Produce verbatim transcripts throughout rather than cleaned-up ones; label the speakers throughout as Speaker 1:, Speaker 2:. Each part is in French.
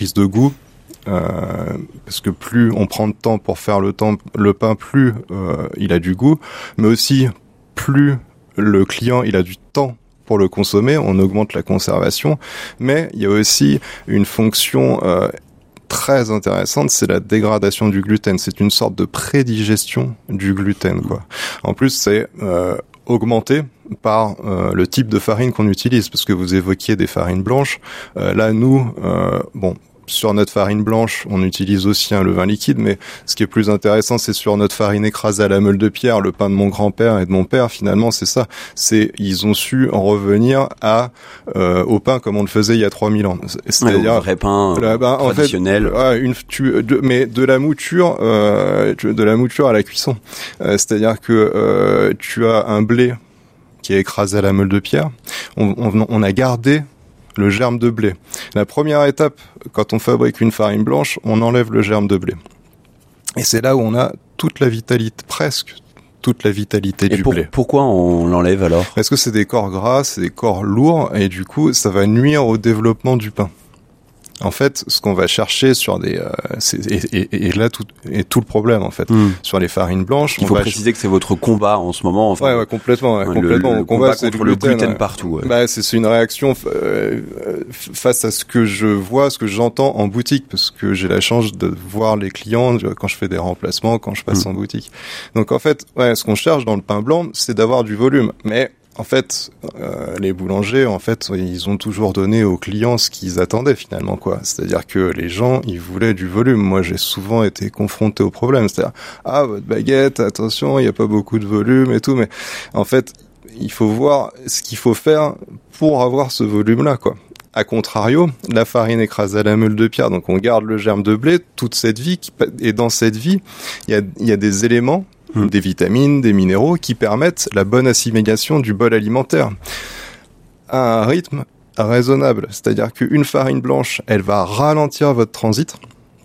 Speaker 1: prise de goût. Euh, parce que plus on prend de temps pour faire le, temps, le pain, plus euh, il a du goût, mais aussi plus le client il a du temps pour le consommer, on augmente la conservation, mais il y a aussi une fonction euh, très intéressante, c'est la dégradation du gluten, c'est une sorte de prédigestion du gluten, quoi. En plus, c'est euh, augmenté par euh, le type de farine qu'on utilise, parce que vous évoquiez des farines blanches, euh, là nous, euh, bon, sur notre farine blanche, on utilise aussi un levain liquide, mais ce qui est plus intéressant, c'est sur notre farine écrasée à la meule de pierre, le pain de mon grand-père et de mon père, finalement, c'est ça. C'est, ils ont su en revenir à, euh, au pain comme on le faisait il y a trois mille ans.
Speaker 2: C'est-à-dire, ouais, vrai pain là, bah, traditionnel.
Speaker 1: En fait, ouais, une, tu, de, mais de la mouture, euh, de la mouture à la cuisson. Euh, c'est-à-dire que, euh, tu as un blé qui est écrasé à la meule de pierre. On, on, on a gardé le germe de blé. La première étape, quand on fabrique une farine blanche, on enlève le germe de blé. Et c'est là où on a toute la vitalité, presque toute la vitalité
Speaker 2: et
Speaker 1: du
Speaker 2: pour,
Speaker 1: blé.
Speaker 2: Pourquoi on l'enlève alors ?
Speaker 1: Parce que c'est des corps gras, c'est des corps lourds, et du coup, ça va nuire au développement du pain. En fait, ce qu'on va chercher sur des, euh, c'est, et, et, et là tout est tout le problème en fait. Mm. Sur les farines blanches,
Speaker 2: il faut
Speaker 1: on va
Speaker 2: préciser ch- que c'est votre combat en ce moment. Enfin,
Speaker 1: ouais, ouais, complètement, ouais,
Speaker 2: le,
Speaker 1: complètement.
Speaker 2: Le, le combat, combat c'est contre le gluten, gluten ouais. partout. Ouais.
Speaker 1: Bah, c'est, c'est une réaction euh, face à ce que je vois, ce que j'entends en boutique, parce que j'ai la chance de voir les clients quand je fais des remplacements, quand je passe mm. en boutique. Donc en fait, ouais, ce qu'on cherche dans le pain blanc, c'est d'avoir du volume, mais en fait, euh, les boulangers, en fait, ils ont toujours donné aux clients ce qu'ils attendaient finalement, quoi. C'est-à-dire que les gens, ils voulaient du volume. Moi, j'ai souvent été confronté au problème. C'est-à-dire, ah, votre baguette, attention, il n'y a pas beaucoup de volume et tout. Mais en fait, il faut voir ce qu'il faut faire pour avoir ce volume-là, quoi. A contrario, la farine écrasée à la meule de pierre, donc on garde le germe de blé toute cette vie, et dans cette vie, il y a, il y a des éléments, Mmh. des vitamines, des minéraux qui permettent la bonne assimilation du bol alimentaire à un rythme raisonnable. C'est-à-dire qu'une farine blanche, elle va ralentir votre transit,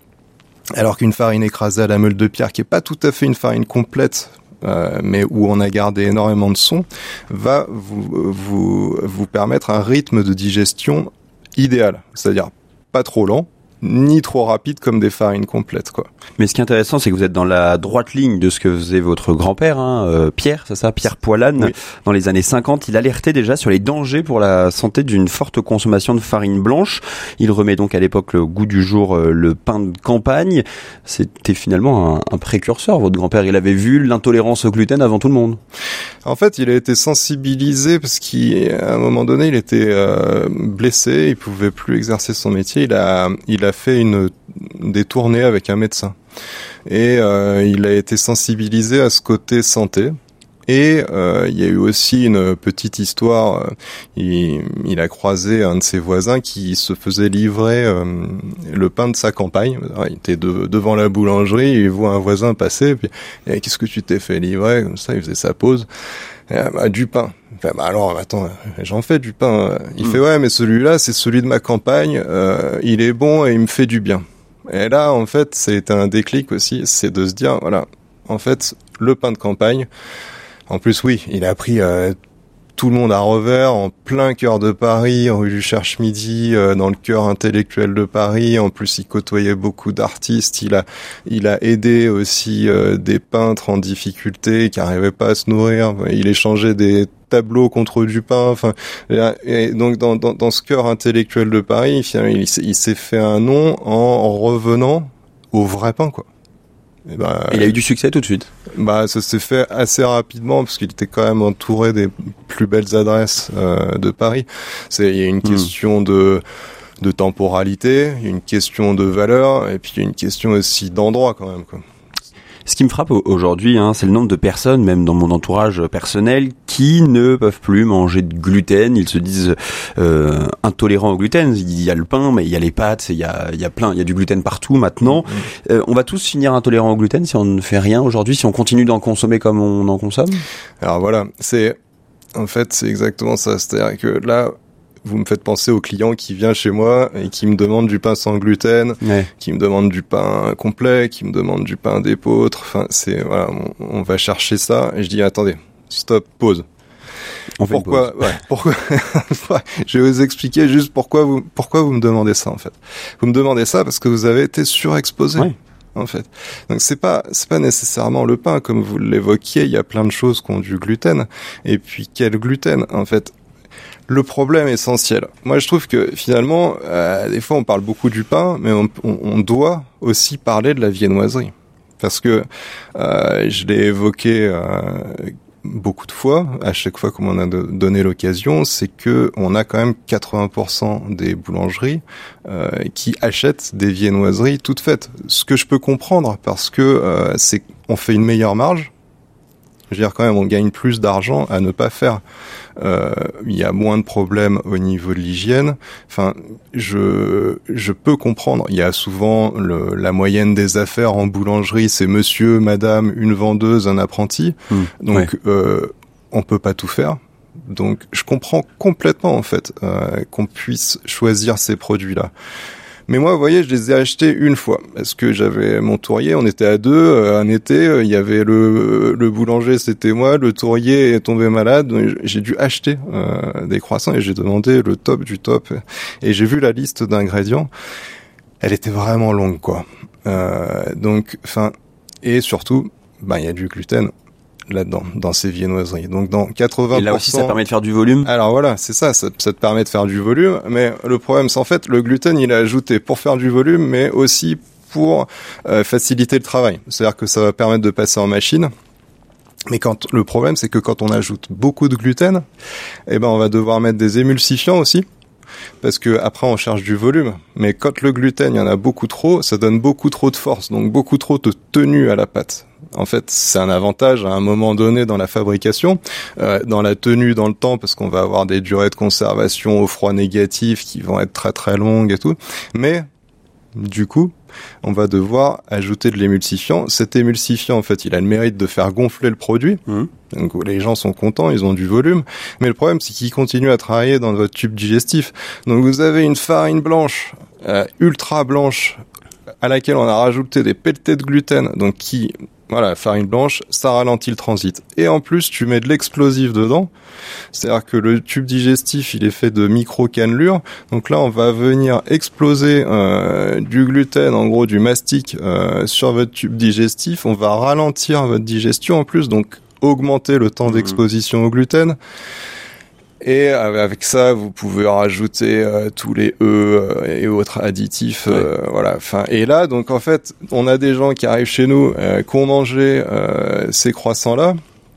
Speaker 1: alors qu'une farine écrasée à la meule de pierre, qui est pas tout à fait une farine complète, euh, mais où on a gardé énormément de son, va vous, vous, vous permettre un rythme de digestion idéal. C'est-à-dire pas trop lent, ni trop rapide comme des farines complètes, quoi.
Speaker 2: Mais ce qui est intéressant, c'est que vous êtes dans la droite ligne de ce que faisait votre grand-père, hein, euh, Pierre, c'est ça, Pierre Poilane. Oui. Dans les années cinquante, il alertait déjà sur les dangers pour la santé d'une forte consommation de farine blanche. Il remet donc à l'époque le goût du jour, euh, le pain de campagne. C'était finalement un, un précurseur, votre grand-père. Il avait vu l'intolérance au gluten avant tout le monde.
Speaker 1: En fait, il a été sensibilisé parce qu'à un moment donné, il était euh, blessé, il pouvait plus exercer son métier. Il a, il a fait une, des tournées avec un médecin. Et euh, il a été sensibilisé à ce côté santé. Et euh, il y a eu aussi une petite histoire. Il, il a croisé un de ses voisins qui se faisait livrer euh, le pain de sa campagne. Il était de, devant la boulangerie, il voit un voisin passer. Puis, eh, qu'est-ce que tu t'es fait livrer ? Comme ça, il faisait sa pause. Et, bah, du pain. Enfin, bah alors, attends, j'en fais du pain. Il mmh. fait ouais, mais celui-là, c'est celui de ma campagne. Euh, il est bon et il me fait du bien. Et là, en fait, c'est un déclic aussi, c'est de se dire, voilà, en fait, le pain de campagne. En plus, oui, il a pris euh, tout le monde à revers, en plein cœur de Paris, rue du Cherche-Midi, euh, dans le cœur intellectuel de Paris. En plus, il côtoyait beaucoup d'artistes. Il a, il a aidé aussi euh, des peintres en difficulté qui n'arrivaient pas à se nourrir. Il échangeait des tableaux contre du pain. Enfin, et donc dans, dans, dans ce cœur intellectuel de Paris, il, il, il s'est fait un nom en revenant au vrai pain, quoi. Et bah,
Speaker 2: il a eu du succès tout de suite.
Speaker 1: Bah, ça s'est fait assez rapidement parce qu'il était quand même entouré des plus belles adresses euh, de Paris. C'est, il y a une mmh. question de de temporalité, il y a une question de valeur et puis il y a une question aussi d'endroit quand même, quoi.
Speaker 2: Ce qui me frappe aujourd'hui, hein, c'est le nombre de personnes, même dans mon entourage personnel, qui ne peuvent plus manger de gluten. Ils se disent euh, intolérants au gluten. Il y a le pain, mais il y a les pâtes, il y a, il y a plein, il y a du gluten partout maintenant. Mmh. Euh, on va tous finir intolérants au gluten si on ne fait rien aujourd'hui, si on continue d'en consommer comme on en consomme.
Speaker 1: Alors voilà, c'est en fait c'est exactement ça. C'est-à-dire que là, vous me faites penser au client qui vient chez moi et qui me demande du pain sans gluten, ouais. qui me demande du pain complet, qui me demande du pain d'épeautre. Enfin, c'est voilà, on, on va chercher ça et je dis attendez, stop, pause.
Speaker 2: On fait
Speaker 1: pourquoi, ouais, pourquoi, je vais vous expliquer juste pourquoi vous, pourquoi vous me demandez ça, en fait. Vous me demandez ça parce que vous avez été surexposé.
Speaker 2: Ouais.
Speaker 1: En fait. Donc c'est pas c'est pas nécessairement le pain comme vous l'évoquiez, il y a plein de choses qui ont du gluten et puis quel gluten en fait. Le problème essentiel. Moi je trouve que finalement euh, des fois on parle beaucoup du pain mais on, on, on doit aussi parler de la viennoiserie parce que euh, je l'ai évoqué euh, beaucoup de fois, à chaque fois qu'on m'en a donné l'occasion, c'est que on a quand même quatre-vingts pour cent des boulangeries euh, qui achètent des viennoiseries toutes faites. Ce que je peux comprendre parce que euh, c'est on fait une meilleure marge. Je veux dire quand même, on gagne plus d'argent à ne pas faire. Euh, il y a moins de problèmes au niveau de l'hygiène. Enfin, je je peux comprendre. Il y a souvent le, la moyenne des affaires en boulangerie, c'est monsieur, madame, une vendeuse, un apprenti. Mmh, Donc, ouais. euh, on peut pas tout faire. Donc, je comprends complètement en fait euh, qu'on puisse choisir ces produits-là. Mais moi, vous voyez, je les ai achetés une fois. Parce que j'avais mon tourrier, on était à deux, euh, un été, euh, il y avait le, le boulanger, c'était moi, le tourrier est tombé malade, j'ai dû acheter euh, des croissants et j'ai demandé le top du top. Et j'ai vu la liste d'ingrédients, elle était vraiment longue, quoi. Euh, donc, enfin, et surtout, bah, il y a du gluten là-dedans, dans ces viennoiseries. Donc dans quatre-vingts pour cent...
Speaker 2: Et là aussi, ça permet de faire du volume.
Speaker 1: Alors voilà, c'est ça, ça, ça te permet de faire du volume, mais le problème, c'est en fait, le gluten, il est ajouté pour faire du volume, mais aussi pour euh, faciliter le travail. C'est-à-dire que ça va permettre de passer en machine. Mais quand le problème, c'est que quand on ajoute beaucoup de gluten, eh ben, on va devoir mettre des émulsifiants aussi. Parce que après on cherche du volume, mais quand le gluten il y en a beaucoup trop, ça donne beaucoup trop de force, donc beaucoup trop de tenue à la pâte. En fait, c'est un avantage à un moment donné dans la fabrication, euh, dans la tenue dans le temps, parce qu'on va avoir des durées de conservation au froid négatif qui vont être très très longues et tout. Mais du coup, on va devoir ajouter de l'émulsifiant. Cet émulsifiant, en fait, il a le mérite de faire gonfler le produit. Mmh. Donc les gens sont contents, ils ont du volume. Mais le problème, c'est qu'il continue à travailler dans votre tube digestif. Donc vous avez une farine blanche, euh, ultra blanche, à laquelle on a rajouté des pelletés de gluten, donc qui... Voilà, farine blanche, ça ralentit le transit. Et en plus, tu mets de l'explosif dedans. C'est-à-dire que le tube digestif, il est fait de micro-cannelures. Donc là, on va venir exploser euh, du gluten, en gros du mastic, euh, sur votre tube digestif. On va ralentir votre digestion en plus, donc augmenter le temps d'exposition au gluten. Et avec ça, vous pouvez rajouter euh, tous les œufs euh, et autres additifs, euh, ouais. Voilà. Enfin, et là, donc en fait, on a des gens qui arrivent chez nous, euh, qui ont mangé euh, ces croissants-là,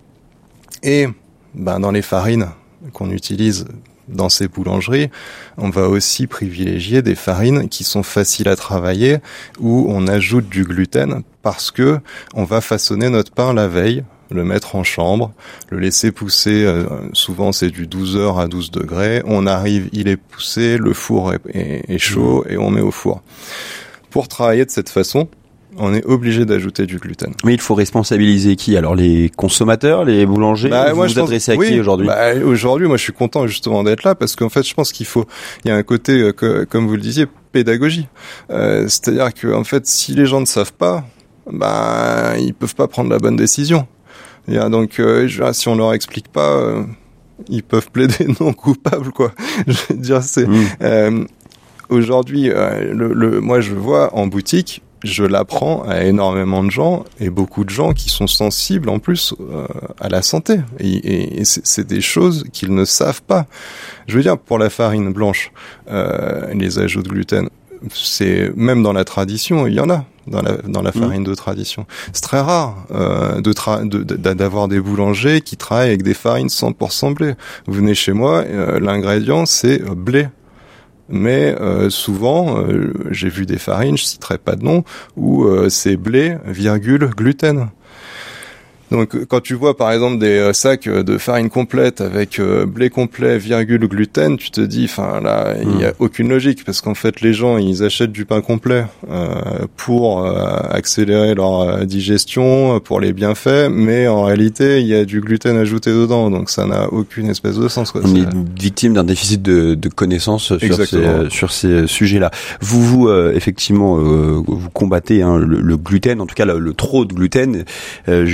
Speaker 1: et ben dans les farines qu'on utilise dans ces boulangeries, on va aussi privilégier des farines qui sont faciles à travailler, où on ajoute du gluten parce que on va façonner notre pain la veille. Le mettre en chambre, le laisser pousser, euh, souvent c'est du douze heures à douze degrés, on arrive, il est poussé, le four est, est, est chaud et on met au four. Pour travailler de cette façon, on est obligé d'ajouter du gluten.
Speaker 2: Mais il faut responsabiliser qui? Alors les consommateurs, les boulangers, bah, vous moi, vous adressez pense, à qui oui, aujourd'hui?
Speaker 1: Bah, aujourd'hui, moi je suis content justement d'être là parce qu'en fait je pense qu'il faut, il y a un côté, euh, que, comme vous le disiez, pédagogie. Euh, c'est-à-dire que en fait si les gens ne savent pas, bah, ils peuvent pas prendre la bonne décision. Donc, euh, si on leur explique pas, euh, ils peuvent plaider non coupable, quoi. Je veux dire, c'est mmh. euh, aujourd'hui, euh, le, le, moi, je vois en boutique, je l'apprends à énormément de gens et beaucoup de gens qui sont sensibles en plus euh, à la santé. Et, et, et c'est, c'est des choses qu'ils ne savent pas. Je veux dire, pour la farine blanche, euh, les ajouts de gluten, c'est même dans la tradition, il y en a. Dans la, dans la farine mmh. de tradition. C'est très rare euh, de tra- de, de, d'avoir des boulangers qui travaillent avec des farines cent pour cent blé. Vous venez chez moi, euh, l'ingrédient c'est blé. Mais euh, souvent, euh, j'ai vu des farines, je citerai pas de nom, où euh, c'est blé, virgule, gluten. Donc quand tu vois par exemple des euh, sacs de farine complète avec euh, blé complet, virgule, gluten, tu te dis, enfin là, il mmh. y a aucune logique parce qu'en fait les gens ils achètent du pain complet euh, pour euh, accélérer leur euh, digestion, pour les bienfaits, mais en réalité il y a du gluten ajouté dedans, donc ça n'a aucune espèce de sens, quoi.
Speaker 2: On est victime d'un déficit de, de connaissances sur ces, euh, sur ces sujets-là. Vous vous euh, effectivement euh, vous combattez hein, le, le gluten, en tout cas le, le trop de gluten, euh, Julien Poilade.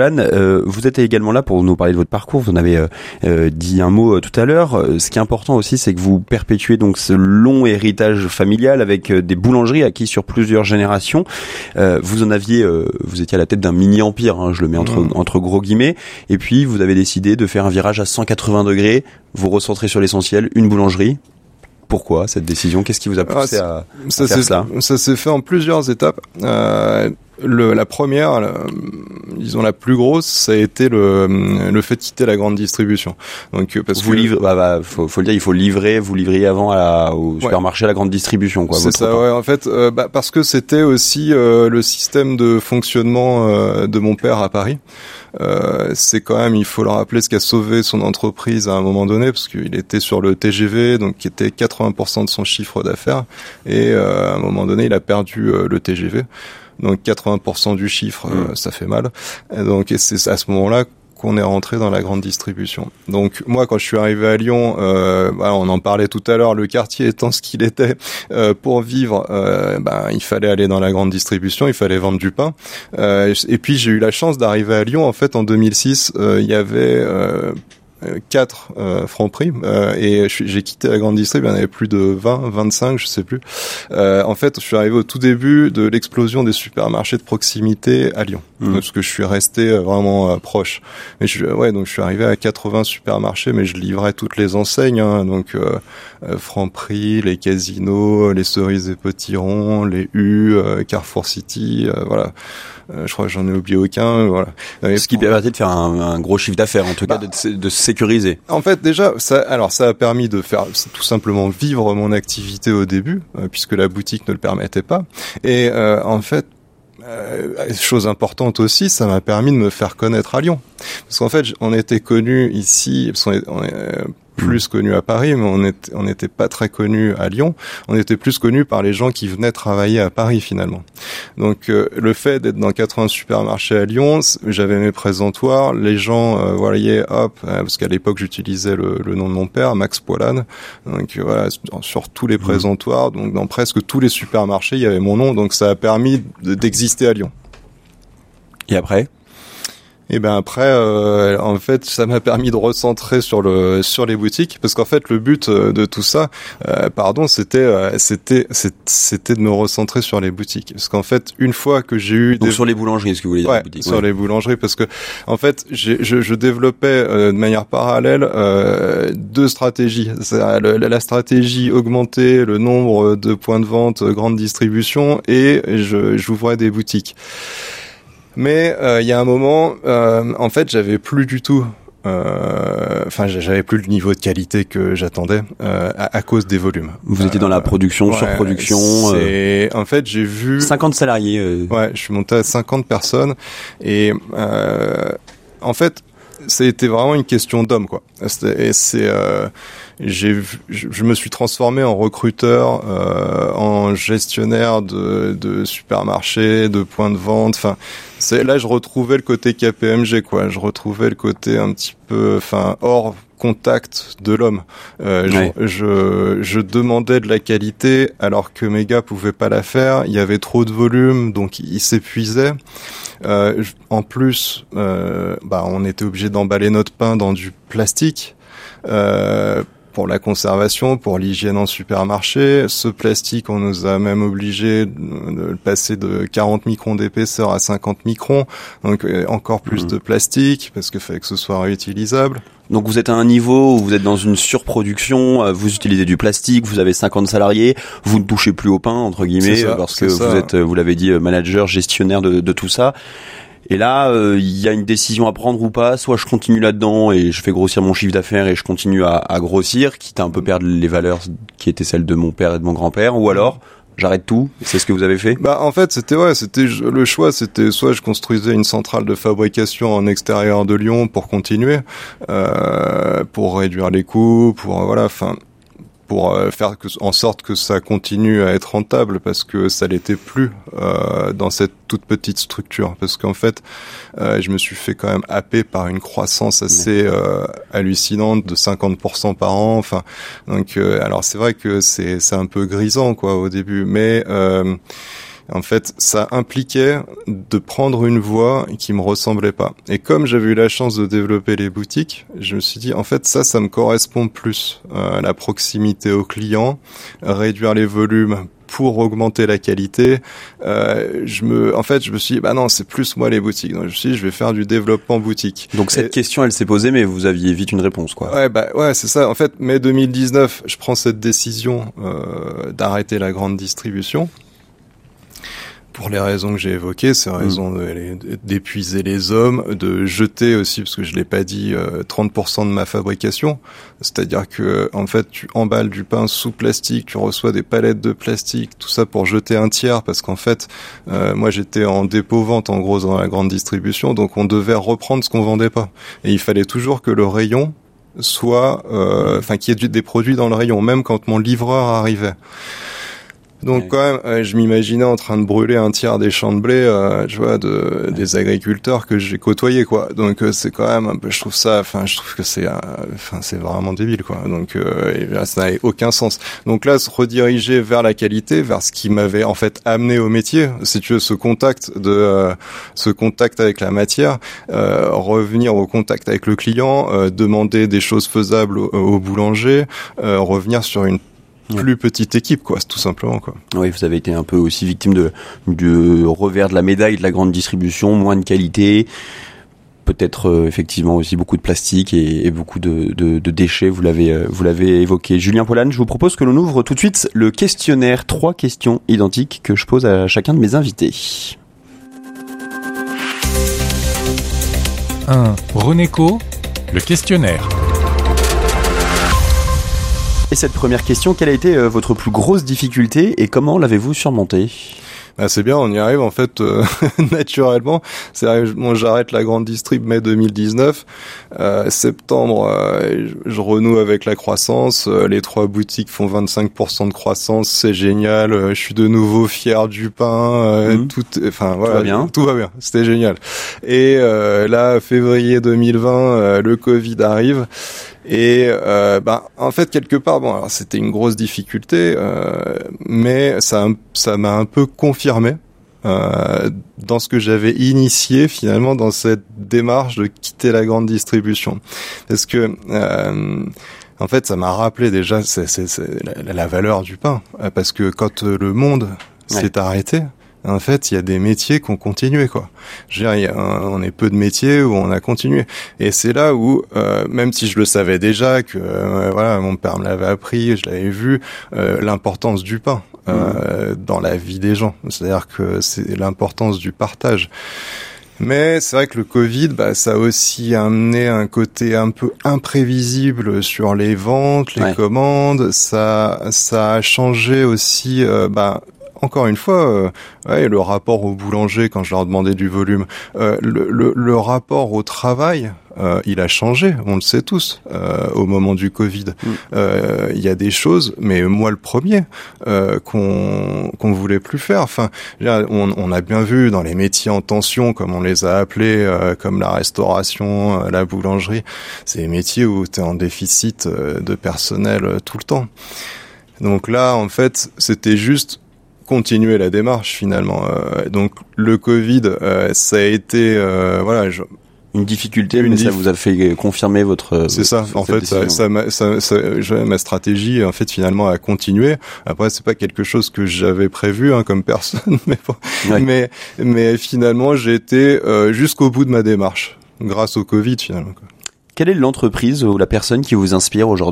Speaker 2: Poilane. Euh, vous êtes également là pour nous parler de votre parcours. Vous en avez euh, euh, dit un mot euh, tout à l'heure. Euh, ce qui est important aussi, c'est que vous perpétuez donc ce long héritage familial avec euh, des boulangeries acquises sur plusieurs générations. Euh, vous en aviez, euh, vous étiez à la tête d'un mini empire, hein, je le mets entre mmh. entre gros guillemets. Et puis vous avez décidé de faire un virage à cent quatre-vingts degrés. Vous recentrez sur l'essentiel, une boulangerie. Pourquoi cette décision? Qu'est-ce qui vous a poussé ah, à,
Speaker 1: ça
Speaker 2: à faire ça?
Speaker 1: Ça s'est fait en plusieurs étapes. Euh, le, la première, la, disons la plus grosse, ça a été le, le fait de quitter la grande distribution. Donc parce
Speaker 2: vous
Speaker 1: que
Speaker 2: livrez, bah, bah, faut, faut le dire, il faut livrer, vous livriez avant à la, au ouais. supermarché à la grande distribution, quoi.
Speaker 1: C'est ça, ouais. En fait, euh, bah, parce que c'était aussi euh, le système de fonctionnement euh, de mon père à Paris. Euh, c'est quand même, il faut le rappeler, ce qui a sauvé son entreprise à un moment donné, parce qu'il était sur le T G V, donc qui était quatre-vingts pour cent de son chiffre d'affaires, et euh, à un moment donné, il a perdu euh, le T G V. Donc quatre-vingts pour cent du chiffre, mmh. euh, ça fait mal. Et donc et c'est à ce moment-là qu'on est rentré dans la grande distribution. Donc moi, quand je suis arrivé à Lyon, euh, bah, on en parlait tout à l'heure, le quartier étant ce qu'il était, euh, pour vivre, euh, bah, il fallait aller dans la grande distribution, il fallait vendre du pain. Euh, et puis j'ai eu la chance d'arriver à Lyon. En fait, en deux mille six, euh, il y avait euh, quatre euh, Franprix euh, et je, j'ai quitté la grande distrib, il y en avait plus de vingt, vingt-cinq, je sais plus. Euh, en fait, je suis arrivé au tout début de l'explosion des supermarchés de proximité à Lyon, mmh. parce que je suis resté vraiment euh, proche. Mais je, ouais, donc je suis arrivé à quatre-vingts supermarchés, mais je livrais toutes les enseignes, hein, donc euh, euh, Franprix, les Casinos, les Cerises et Potirons, les U, euh, Carrefour City, euh, voilà. Euh, je crois que j'en ai oublié aucun, voilà.
Speaker 2: Et Ce qui pour... permettait de faire un, un gros chiffre d'affaires, en tout bah, cas, de, de se sécuriser.
Speaker 1: En fait, déjà, ça, alors ça a permis de faire tout simplement vivre mon activité au début, euh, puisque la boutique ne le permettait pas. Et euh, en fait, Euh, chose importante aussi, ça m'a permis de me faire connaître à Lyon. Parce qu'en fait, on était connus ici, parce qu'on est, on est euh, plus connus à Paris, mais on était, on n'était pas très connus à Lyon. On était plus connus par les gens qui venaient travailler à Paris finalement. Donc euh, le fait d'être dans quatre-vingts supermarchés à Lyon, j'avais mes présentoirs, les gens euh, voyaient, hop, euh, parce qu'à l'époque j'utilisais le, le nom de mon père, Max Poilane. Donc euh, voilà, sur tous les présentoirs, donc dans presque tous les supermarchés, il y avait mon nom, donc ça a permis de, d'exister à Lyon.
Speaker 2: Et après ?
Speaker 1: Et ben après, euh, en fait, ça m'a permis de recentrer sur le sur les boutiques, parce qu'en fait, le but de tout ça, euh, pardon, c'était euh, c'était c'était de me recentrer sur les boutiques, parce qu'en fait, une fois que j'ai eu
Speaker 2: donc
Speaker 1: des...
Speaker 2: sur les boulangeries, est-ce que vous voulez dire
Speaker 1: ouais,
Speaker 2: les boutiques,
Speaker 1: sur
Speaker 2: ouais.
Speaker 1: les boulangeries, parce que en fait, j'ai, je, je développais euh, de manière parallèle euh, deux stratégies. C'est la, la stratégie augmenter le nombre de points de vente, grande distribution, et je j'ouvrais des boutiques. Mais il euh, y a un moment, euh, en fait, j'avais plus du tout, enfin, euh, j'avais plus le niveau de qualité que j'attendais euh, à, à cause des volumes.
Speaker 2: Vous euh, étiez dans la production, ouais, surproduction.
Speaker 1: C'est... Euh... En fait, j'ai vu
Speaker 2: cinquante salariés. Euh...
Speaker 1: Ouais, je suis monté à cinquante personnes et euh, en fait, c'était vraiment une question d'homme, quoi. Et c'est euh, j'ai je me suis transformé en recruteur, euh, en gestionnaire de de supermarchés, de points de vente. Enfin, c'est là je retrouvais le côté K P M G, quoi. Je retrouvais le côté un petit peu, enfin, hors contact de l'homme. Euh, ouais. je, je je demandais de la qualité alors que mes gars pouvaient pas la faire. Il y avait trop de volume, donc ils s'épuisaient. Euh, en plus, euh, bah, on était obligé d'emballer notre pain dans du plastique. Euh, pour la conservation, pour l'hygiène en supermarché. Ce plastique, on nous a même obligé de le passer de quarante microns d'épaisseur à cinquante microns, donc encore plus mmh. de plastique, parce qu'il fallait que ce soit réutilisable.
Speaker 2: Donc vous êtes à un niveau où vous êtes dans une surproduction, vous utilisez du plastique, vous avez cinquante salariés, vous ne touchez plus au pain, entre guillemets, ça, parce que ça. vous êtes, vous l'avez dit, manager, gestionnaire de, de tout ça. Et là, il euh, y a une décision à prendre ou pas. Soit je continue là-dedans et je fais grossir mon chiffre d'affaires et je continue à, à grossir, quitte à un peu perdre les valeurs qui étaient celles de mon père et de mon grand-père, ou alors j'arrête tout. C'est ce que vous avez fait ?
Speaker 1: Bah en fait, c'était ouais, c'était le choix, c'était soit je construisais une centrale de fabrication en extérieur de Lyon pour continuer, euh, pour réduire les coûts, pour voilà, enfin. pour faire que, en sorte que ça continue à être rentable, parce que ça l'était plus euh, dans cette toute petite structure, parce qu'en fait euh, je me suis fait quand même happer par une croissance assez euh, hallucinante de cinquante pour cent par an, enfin donc euh, alors c'est vrai que c'est c'est un peu grisant, quoi, au début, mais euh, En fait, ça impliquait de prendre une voie qui me ressemblait pas. Et comme j'avais eu la chance de développer les boutiques, je me suis dit, en fait, ça, ça me correspond plus. Euh, la proximité au client, réduire les volumes pour augmenter la qualité. Euh, je me, en fait, je me suis dit, bah non, c'est plus moi les boutiques. Donc je me suis dit, je vais faire du développement boutique.
Speaker 2: Donc cette Et... question, elle s'est posée, mais vous aviez vite une réponse, quoi.
Speaker 1: Ouais, bah ouais, c'est ça. En fait, mai deux mille dix-neuf, je prends cette décision euh, d'arrêter la grande distribution. Pour les raisons que j'ai évoquées, ces raisons de, d'épuiser les hommes, de jeter aussi, parce que je l'ai pas dit, euh, trente pour cent de ma fabrication. C'est-à-dire que, en fait, tu emballes du pain sous plastique, tu reçois des palettes de plastique, tout ça pour jeter un tiers, parce qu'en fait, euh, moi j'étais en dépôt-vente, en gros, dans la grande distribution, donc on devait reprendre ce qu'on vendait pas. Et il fallait toujours que le rayon soit, enfin, euh, qu'il y ait des produits dans le rayon, même quand mon livreur arrivait. Donc ouais. quand même, euh, je m'imaginais en train de brûler un tiers des champs de blé, euh, tu vois, de ouais. des agriculteurs que j'ai côtoyés, quoi. Donc euh, c'est quand même un peu, je trouve ça, enfin, je trouve que c'est, enfin, euh, c'est vraiment débile, quoi. Donc euh, et là, ça n'avait aucun sens. Donc là, se rediriger vers la qualité, vers ce qui m'avait en fait amené au métier, si tu veux, ce contact de, euh, ce contact avec la matière, euh, revenir au contact avec le client, euh, demander des choses faisables au, au boulanger, euh, revenir sur une plus petite équipe, quoi, tout simplement, quoi.
Speaker 2: Oui, vous avez été un peu aussi victime de du revers de la médaille de la grande distribution, moins de qualité, peut-être euh, effectivement aussi beaucoup de plastique et, et beaucoup de, de, de déchets. Vous l'avez euh, vous l'avez évoqué, Julien Poilane. Je vous propose que l'on ouvre tout de suite le questionnaire. Trois questions identiques que je pose à chacun de mes invités.
Speaker 3: un. Renéco, le questionnaire.
Speaker 2: Et cette première question, quelle a été euh, votre plus grosse difficulté et comment l'avez-vous surmontée ?
Speaker 1: Ah, c'est bien, on y arrive en fait euh, naturellement. C'est bon, j'arrête la grande distrib mai deux mille dix-neuf. Euh, septembre, euh, je, je renoue avec la croissance. Euh, les trois boutiques font vingt-cinq pour cent de croissance, c'est génial. Euh, je suis de nouveau fier du pain. Euh, mmh. Tout, enfin voilà,
Speaker 2: tout va bien.
Speaker 1: Tout va bien. C'était génial. Et euh, là, février deux mille vingt, euh, le Covid arrive. Et euh, bah en fait quelque part bon alors c'était une grosse difficulté euh, mais ça ça m'a un peu confirmé euh, dans ce que j'avais initié finalement dans cette démarche de quitter la grande distribution parce que euh, en fait ça m'a rappelé déjà c'est, c'est, c'est la, la valeur du pain parce que quand le monde ouais. s'est arrêté, en fait, il y a des métiers qui ont continué, quoi. Je veux dire, il y a un, on est peu de métiers où on a continué. Et c'est là où, euh, même si je le savais déjà, que euh, voilà, mon père me l'avait appris, je l'avais vu, euh, l'importance du pain euh, mmh. dans la vie des gens. C'est-à-dire que c'est l'importance du partage. Mais c'est vrai que le Covid, bah, ça a aussi amené un côté un peu imprévisible sur les ventes, les ouais. commandes. Ça, ça a changé aussi, euh, bah, encore une fois, euh, ouais, le rapport au boulanger quand je leur demandais du volume, euh, le, le, le rapport au travail, euh, il a changé, on le sait tous, euh, au moment du Covid. Il mm. euh, y a des choses, mais moi le premier, euh, qu'on qu'on voulait plus faire. Enfin, on, on a bien vu dans les métiers en tension, comme on les a appelés, euh, comme la restauration, euh, la boulangerie, c'est des métiers où tu es en déficit euh, de personnel euh, tout le temps. Donc là, en fait, c'était juste continuer la démarche finalement. Euh, donc le Covid, euh, ça a été euh, voilà je,
Speaker 2: une difficulté, une mais diff... ça vous a fait confirmer votre.
Speaker 1: C'est ça. En fait, ça, ça, ça, ça, ça, ma stratégie en fait finalement a continué. Après, c'est pas quelque chose que j'avais prévu hein, comme personne, mais bon. ouais. mais mais finalement j'ai été euh, jusqu'au bout de ma démarche grâce au Covid finalement. Quoi.
Speaker 2: Quelle est l'entreprise ou la personne qui vous inspire aujourd'hui ?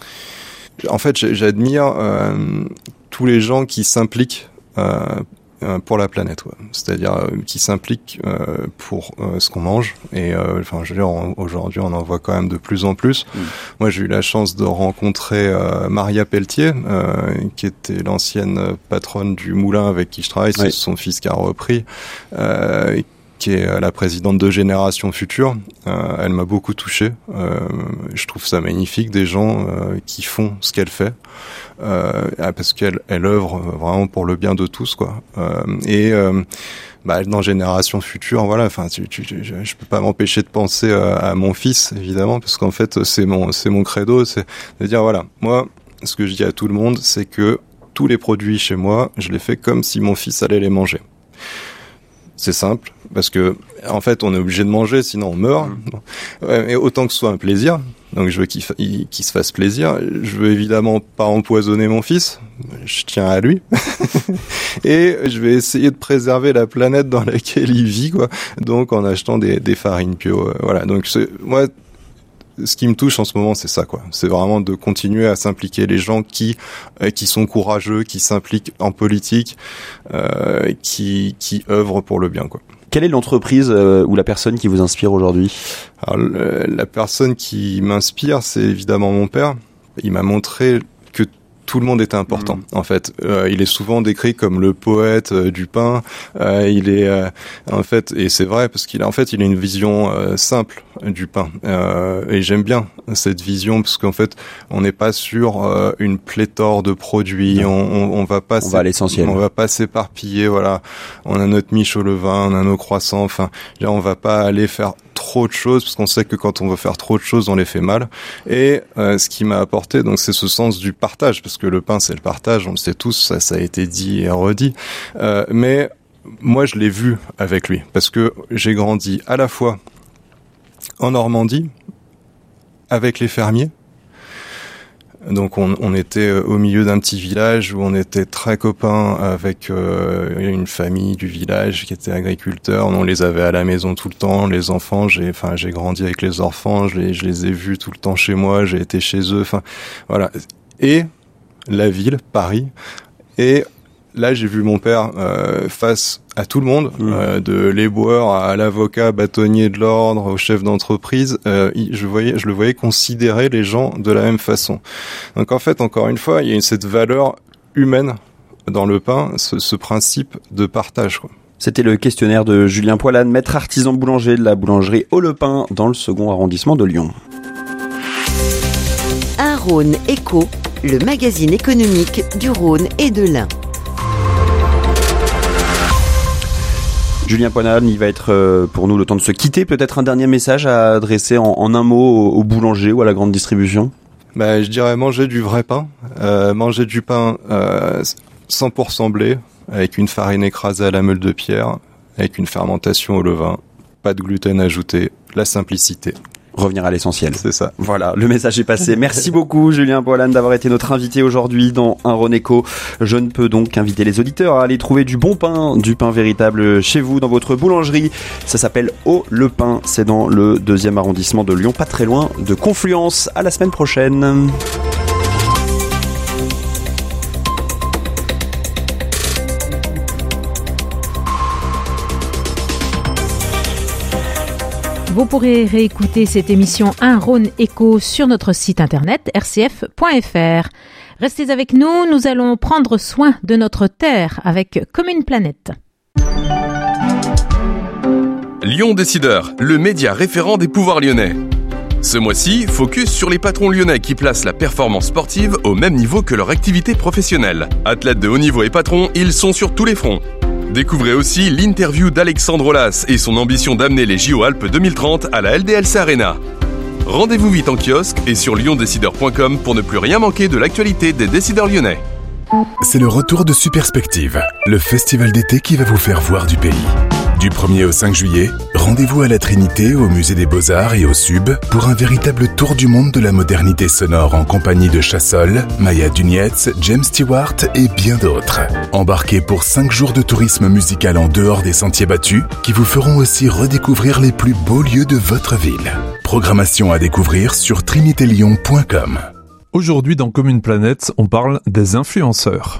Speaker 1: En fait, j'admire euh, tous les gens qui s'impliquent euh, pour la planète, ouais. C'est-à-dire euh, qui s'impliquent euh, pour euh, ce qu'on mange. Et euh, enfin, je veux dire, on, aujourd'hui, on en voit quand même de plus en plus. Mmh. Moi, j'ai eu la chance de rencontrer euh, Maria Pelletier, euh, qui était l'ancienne patronne du moulin avec qui je travaille. C'est oui. son fils qui a repris. Euh, qui est la présidente de Génération Future. Euh, elle m'a beaucoup touché. Euh, je trouve ça magnifique, des gens euh, qui font ce qu'elle fait, euh, parce qu'elle elle œuvre vraiment pour le bien de tous, quoi. Euh, et euh, bah, dans Génération Future, voilà. Enfin, tu, tu, tu, je, je peux pas m'empêcher de penser à, à mon fils, évidemment, parce qu'en fait, c'est mon, c'est mon credo, c'est de dire voilà, moi, ce que je dis à tout le monde, c'est que tous les produits chez moi, je les fais comme si mon fils allait les manger. C'est simple, parce que en fait, on est obligé de manger, sinon on meurt. Mmh. Ouais, mais autant que ce soit un plaisir, donc je veux qu'il, fa- qu'il se fasse plaisir. Je veux évidemment pas empoisonner mon fils, je tiens à lui. Et je vais essayer de préserver la planète dans laquelle il vit, quoi. Donc en achetant des, des farines bio, euh, voilà. Donc c'est, moi, ce qui me touche en ce moment, c'est ça, quoi. C'est vraiment de continuer à s'impliquer les gens qui euh, qui sont courageux, qui s'impliquent en politique, euh, qui qui œuvrent pour le bien, quoi.
Speaker 2: Quelle est l'entreprise euh, ou la personne qui vous inspire aujourd'hui ?
Speaker 1: Alors, le, la personne qui m'inspire, c'est évidemment mon père. Il m'a montré que tout le monde était important. Mmh. En fait, euh, il est souvent décrit comme le poète euh, du pain. Euh, il est, euh, en fait, et c'est vrai parce qu'il a, en fait, il a une vision euh, simple du pain. Euh, et j'aime bien cette vision parce qu'en fait, on n'est pas sur euh, une pléthore de produits. On, on, on va pas,
Speaker 2: on va à l'essentiel.
Speaker 1: On va pas s'éparpiller. Voilà, on a notre miche au levain, on a nos croissants. Enfin, on va pas aller faire trop de choses parce qu'on sait que quand on veut faire trop de choses, on les fait mal. Et euh, ce qui m'a apporté, donc, c'est ce sens du partage, parce que le pain, c'est le partage. On le sait tous, ça, ça a été dit et redit. Euh, mais moi, je l'ai vu avec lui parce que j'ai grandi à la fois en Normandie avec les fermiers. Donc on, on était au milieu d'un petit village où on était très copains avec euh, une famille du village qui était agriculteur. On les avait à la maison tout le temps. Les enfants, j'ai, enfin, j'ai grandi avec les enfants. Je les, je les ai vus tout le temps chez moi. J'ai été chez eux. Enfin, voilà. Et la ville, Paris. Et là, j'ai vu mon père euh, face à tout le monde, mmh. euh, de l'éboueur à l'avocat, bâtonnier de l'ordre, au chef d'entreprise. Euh, je voyais, je le voyais considérer les gens de la même façon. Donc en fait, encore une fois, il y a cette valeur humaine dans le pain, ce, ce principe de partage, quoi.
Speaker 2: C'était le questionnaire de Julien Poilane, maître artisan boulanger de la boulangerie Au-le-Pain dans le second arrondissement de Lyon.
Speaker 4: Un Rhône Éco, le magazine économique du Rhône et de l'Ain.
Speaker 2: Julien Poilane, il va être pour nous le temps de se quitter. Peut-être un dernier message à adresser en, en un mot au, au boulanger ou à la grande distribution ?
Speaker 1: Bah, je dirais manger du vrai pain, euh, manger du pain euh, cent pour cent blé, avec une farine écrasée à la meule de pierre, avec une fermentation au levain, pas de gluten ajouté, la simplicité.
Speaker 2: Revenir à l'essentiel.
Speaker 1: C'est ça.
Speaker 2: Voilà, le message est passé. Merci beaucoup Julien Poilane d'avoir été notre invité aujourd'hui dans Un Rhône Éco. Je ne peux donc inviter les auditeurs à aller trouver du bon pain, du pain véritable chez vous, dans votre boulangerie. Ça s'appelle Au-le-Pain. C'est dans le deuxième arrondissement de Lyon, pas très loin de Confluence. À la semaine prochaine.
Speaker 5: Vous pourrez réécouter cette émission Un Rhône Éco sur notre site internet r c f point f r. Restez avec nous, nous allons prendre soin de notre terre avec Commune Planète.
Speaker 6: Lyon Décideur, le média référent des pouvoirs lyonnais. Ce mois-ci, focus sur les patrons lyonnais qui placent la performance sportive au même niveau que leur activité professionnelle. Athlètes de haut niveau et patrons, ils sont sur tous les fronts. Découvrez aussi l'interview d'Alexandre Olas et son ambition d'amener les J O Alpes deux mille trente à la L D L C Arena. Rendez-vous vite en kiosque et sur lyon décideur point com pour ne plus rien manquer de l'actualité des décideurs lyonnais.
Speaker 7: C'est le retour de Superspective, le festival d'été qui va vous faire voir du pays. Du premier au cinq juillet, rendez-vous à la Trinité, au Musée des Beaux-Arts et au Sub pour un véritable tour du monde de la modernité sonore en compagnie de Chassol, Maya Dunietz, James Stewart et bien d'autres. Embarquez pour cinq jours de tourisme musical en dehors des sentiers battus qui vous feront aussi redécouvrir les plus beaux lieux de votre ville. Programmation à découvrir sur trinité lyon point com.
Speaker 8: Aujourd'hui dans Commune Planète, on parle des influenceurs.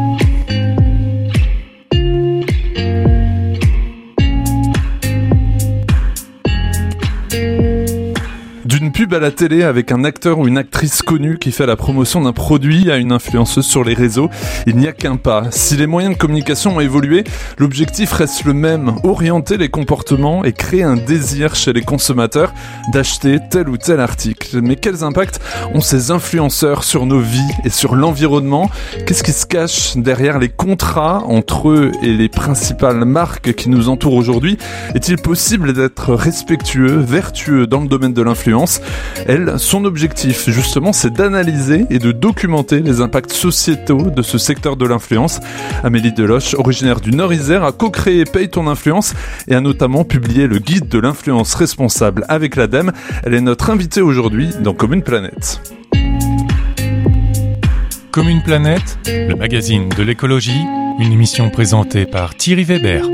Speaker 8: D'une pub à la télé avec un acteur ou une actrice connue qui fait la promotion d'un produit à une influenceuse sur les réseaux, il n'y a qu'un pas. Si les moyens de communication ont évolué, l'objectif reste le même, orienter les comportements et créer un désir chez les consommateurs d'acheter tel ou tel article. Mais quels impacts ont ces influenceurs sur nos vies et sur l'environnement ? Qu'est-ce qui se cache derrière les contrats entre eux et les principales marques qui nous entourent aujourd'hui ? Est-il possible d'être respectueux, vertueux dans le domaine de l'influence ? Elle, son objectif, justement, c'est d'analyser et de documenter les impacts sociétaux de ce secteur de l'influence. Amélie Deloche, originaire du Nord-Isère, a co-créé Paye ton influence et a notamment publié le guide de l'influence responsable avec l'ADEME. Elle est notre invitée aujourd'hui dans Commune Planète.
Speaker 3: Commune Planète, le magazine de l'écologie, une émission présentée par Thierry Weber.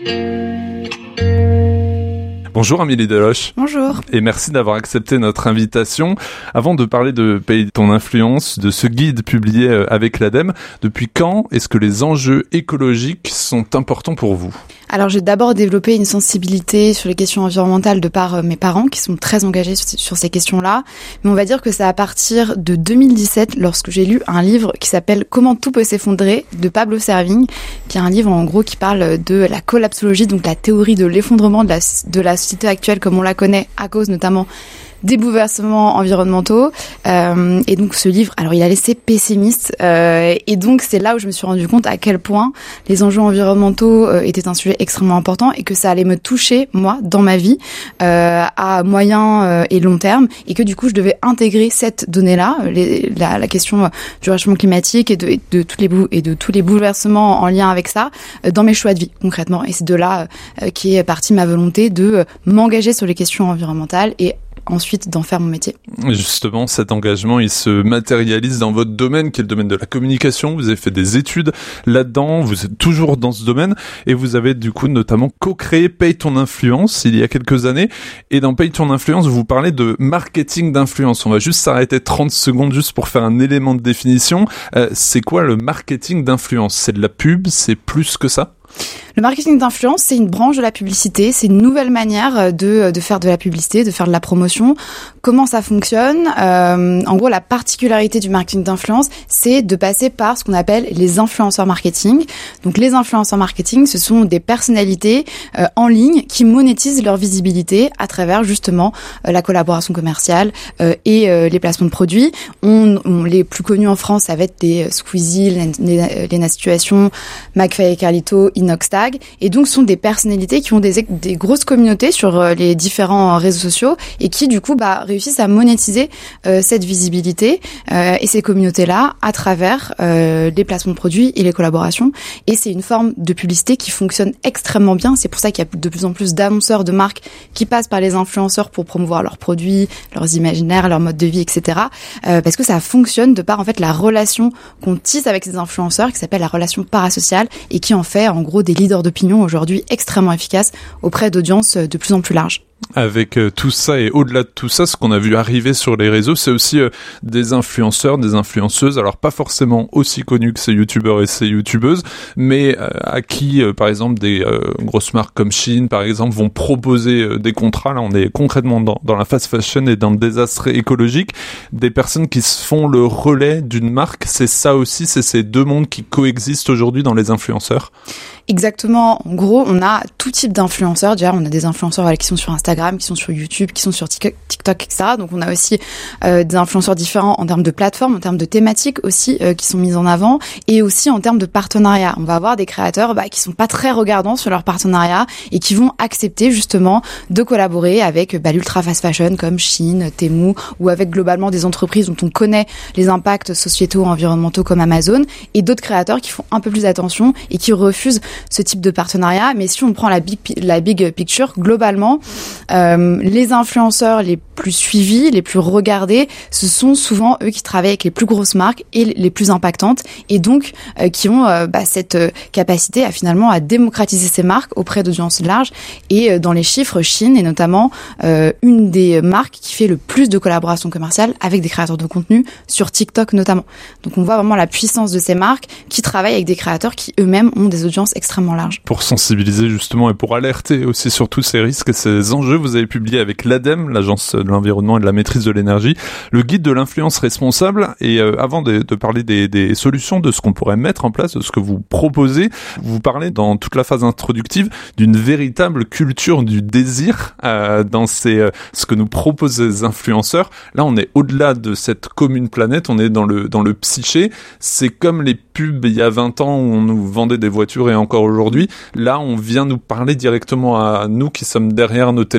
Speaker 8: Bonjour Amélie Deloche.
Speaker 9: Bonjour.
Speaker 8: Et merci d'avoir accepté notre invitation. Avant de parler de Paye ton influence, de ce guide publié avec l'ADEME, depuis quand est-ce que les enjeux écologiques sont importants pour vous ?
Speaker 9: Alors j'ai d'abord développé une sensibilité sur les questions environnementales de par mes parents qui sont très engagés sur ces questions-là. Mais on va dire que c'est à partir de deux mille dix-sept lorsque j'ai lu un livre qui s'appelle Comment tout peut s'effondrer de Pablo Servigne, qui est un livre en gros qui parle de la collapsologie, donc la théorie de l'effondrement de la, de la société actuelle comme on la connaît à cause notamment des bouleversements environnementaux. Euh, et donc ce livre, alors il a laissé pessimiste. Euh, et donc c'est là où je me suis rendu compte à quel point les enjeux environnementaux euh, étaient un sujet extrêmement important et que ça allait me toucher, moi, dans ma vie, euh, à moyen euh, et long terme. Et que du coup, je devais intégrer cette donnée-là, les, la, la question du réchauffement climatique et de, et de, toutes les bou- et de tous les bouleversements en lien avec ça, euh, dans mes choix de vie, concrètement. Et c'est de là euh, qu'est partie ma volonté de euh, m'engager sur les questions environnementales et ensuite d'en faire mon métier.
Speaker 8: Justement, cet engagement, il se matérialise dans votre domaine, qui est le domaine de la communication. Vous avez fait des études là-dedans, vous êtes toujours dans ce domaine, et vous avez du coup notamment co-créé Paye ton influence il y a quelques années. Et dans Paye ton influence, vous parlez de marketing d'influence. On va juste s'arrêter trente secondes juste pour faire un élément de définition. Euh, c'est quoi le marketing d'influence ? C'est de la pub ? C'est plus que ça ?
Speaker 9: Le marketing d'influence, c'est une branche de la publicité, c'est une nouvelle manière de, de faire de la publicité, de faire de la promotion. Comment ça fonctionne ? euh, En gros, la particularité du marketing d'influence, c'est de passer par ce qu'on appelle les influenceurs marketing. Donc les influenceurs marketing, ce sont des personnalités euh, en ligne qui monétisent leur visibilité à travers justement euh, la collaboration commerciale euh, et euh, les placements de produits. On, on, les plus connus en France, ça va être des Squeezie, Lena Situation, McFly et Carlito, Inoxtag, et donc sont des personnalités qui ont des, des grosses communautés sur euh, les différents réseaux sociaux et qui du coup bah, réussissent à monétiser euh, cette visibilité euh, et ces communautés-là à travers euh, les placements de produits et les collaborations. Et c'est une forme de publicité qui fonctionne extrêmement bien. C'est pour ça qu'il y a de plus en plus d'annonceurs de marques qui passent par les influenceurs pour promouvoir leurs produits, leurs imaginaires, leur mode de vie, et cetera. Euh, parce que ça fonctionne de par en fait la relation qu'on tisse avec ces influenceurs qui s'appelle la relation parasociale et qui en fait en gros des leaders d'opinion aujourd'hui extrêmement efficaces auprès d'audiences de plus en plus larges.
Speaker 8: Avec euh, tout ça et au-delà de tout ça, ce qu'on a vu arriver sur les réseaux, c'est aussi euh, des influenceurs, des influenceuses, alors pas forcément aussi connus que ces youtubeurs et ces youtubeuses, mais euh, à qui, euh, par exemple, des euh, grosses marques comme Shein, par exemple, vont proposer euh, des contrats. Là, on est concrètement dans, dans la fast fashion et dans le désastre écologique. Des personnes qui se font le relais d'une marque, c'est ça aussi, c'est ces deux mondes qui coexistent aujourd'hui dans les influenceurs.
Speaker 9: Exactement. En gros, on a tout type d'influenceurs. Déjà, on a des influenceurs voilà, qui sont sur Instagram, qui sont sur YouTube, qui sont sur TikTok, et cetera. Donc, on a aussi euh, des influenceurs différents en termes de plateformes, en termes de thématiques aussi, euh, qui sont mises en avant, et aussi en termes de partenariat. On va avoir des créateurs bah, qui sont pas très regardants sur leur partenariat et qui vont accepter justement de collaborer avec bah, l'ultra fast fashion comme Shein, Temu, ou avec globalement des entreprises dont on connaît les impacts sociétaux, environnementaux comme Amazon, et d'autres créateurs qui font un peu plus attention et qui refusent ce type de partenariat. Mais si on prend la big, la big picture, globalement, euh, les influenceurs les plus suivis, les plus regardés, ce sont souvent eux qui travaillent avec les plus grosses marques et les plus impactantes, et donc euh, qui ont euh, bah, cette euh, capacité à finalement à démocratiser ces marques auprès d'audiences larges. Et euh, dans les chiffres, Shein est notamment euh, une des marques qui fait le plus de collaborations commerciales avec des créateurs de contenu sur TikTok notamment. Donc on voit vraiment la puissance de ces marques qui travaillent avec des créateurs qui eux-mêmes ont des audiences extrêmement larges.
Speaker 8: Pour sensibiliser justement et pour alerter aussi sur tous ces risques et ces enjeux, vous avez publié avec l'ADEME, l'Agence de l'environnement et de la maîtrise de l'énergie, le guide de l'influence responsable. Et euh, avant de, de parler des, des solutions, de ce qu'on pourrait mettre en place, de ce que vous proposez, vous parlez dans toute la phase introductive d'une véritable culture du désir euh, dans ces, euh, ce que nous proposent les influenceurs. Là, on est au-delà de cette commune planète, on est dans le, dans le psyché. C'est comme les pubs il y a vingt ans où on nous vendait des voitures et encore aujourd'hui. Là, on vient nous parler directement à nous qui sommes derrière nos téléphones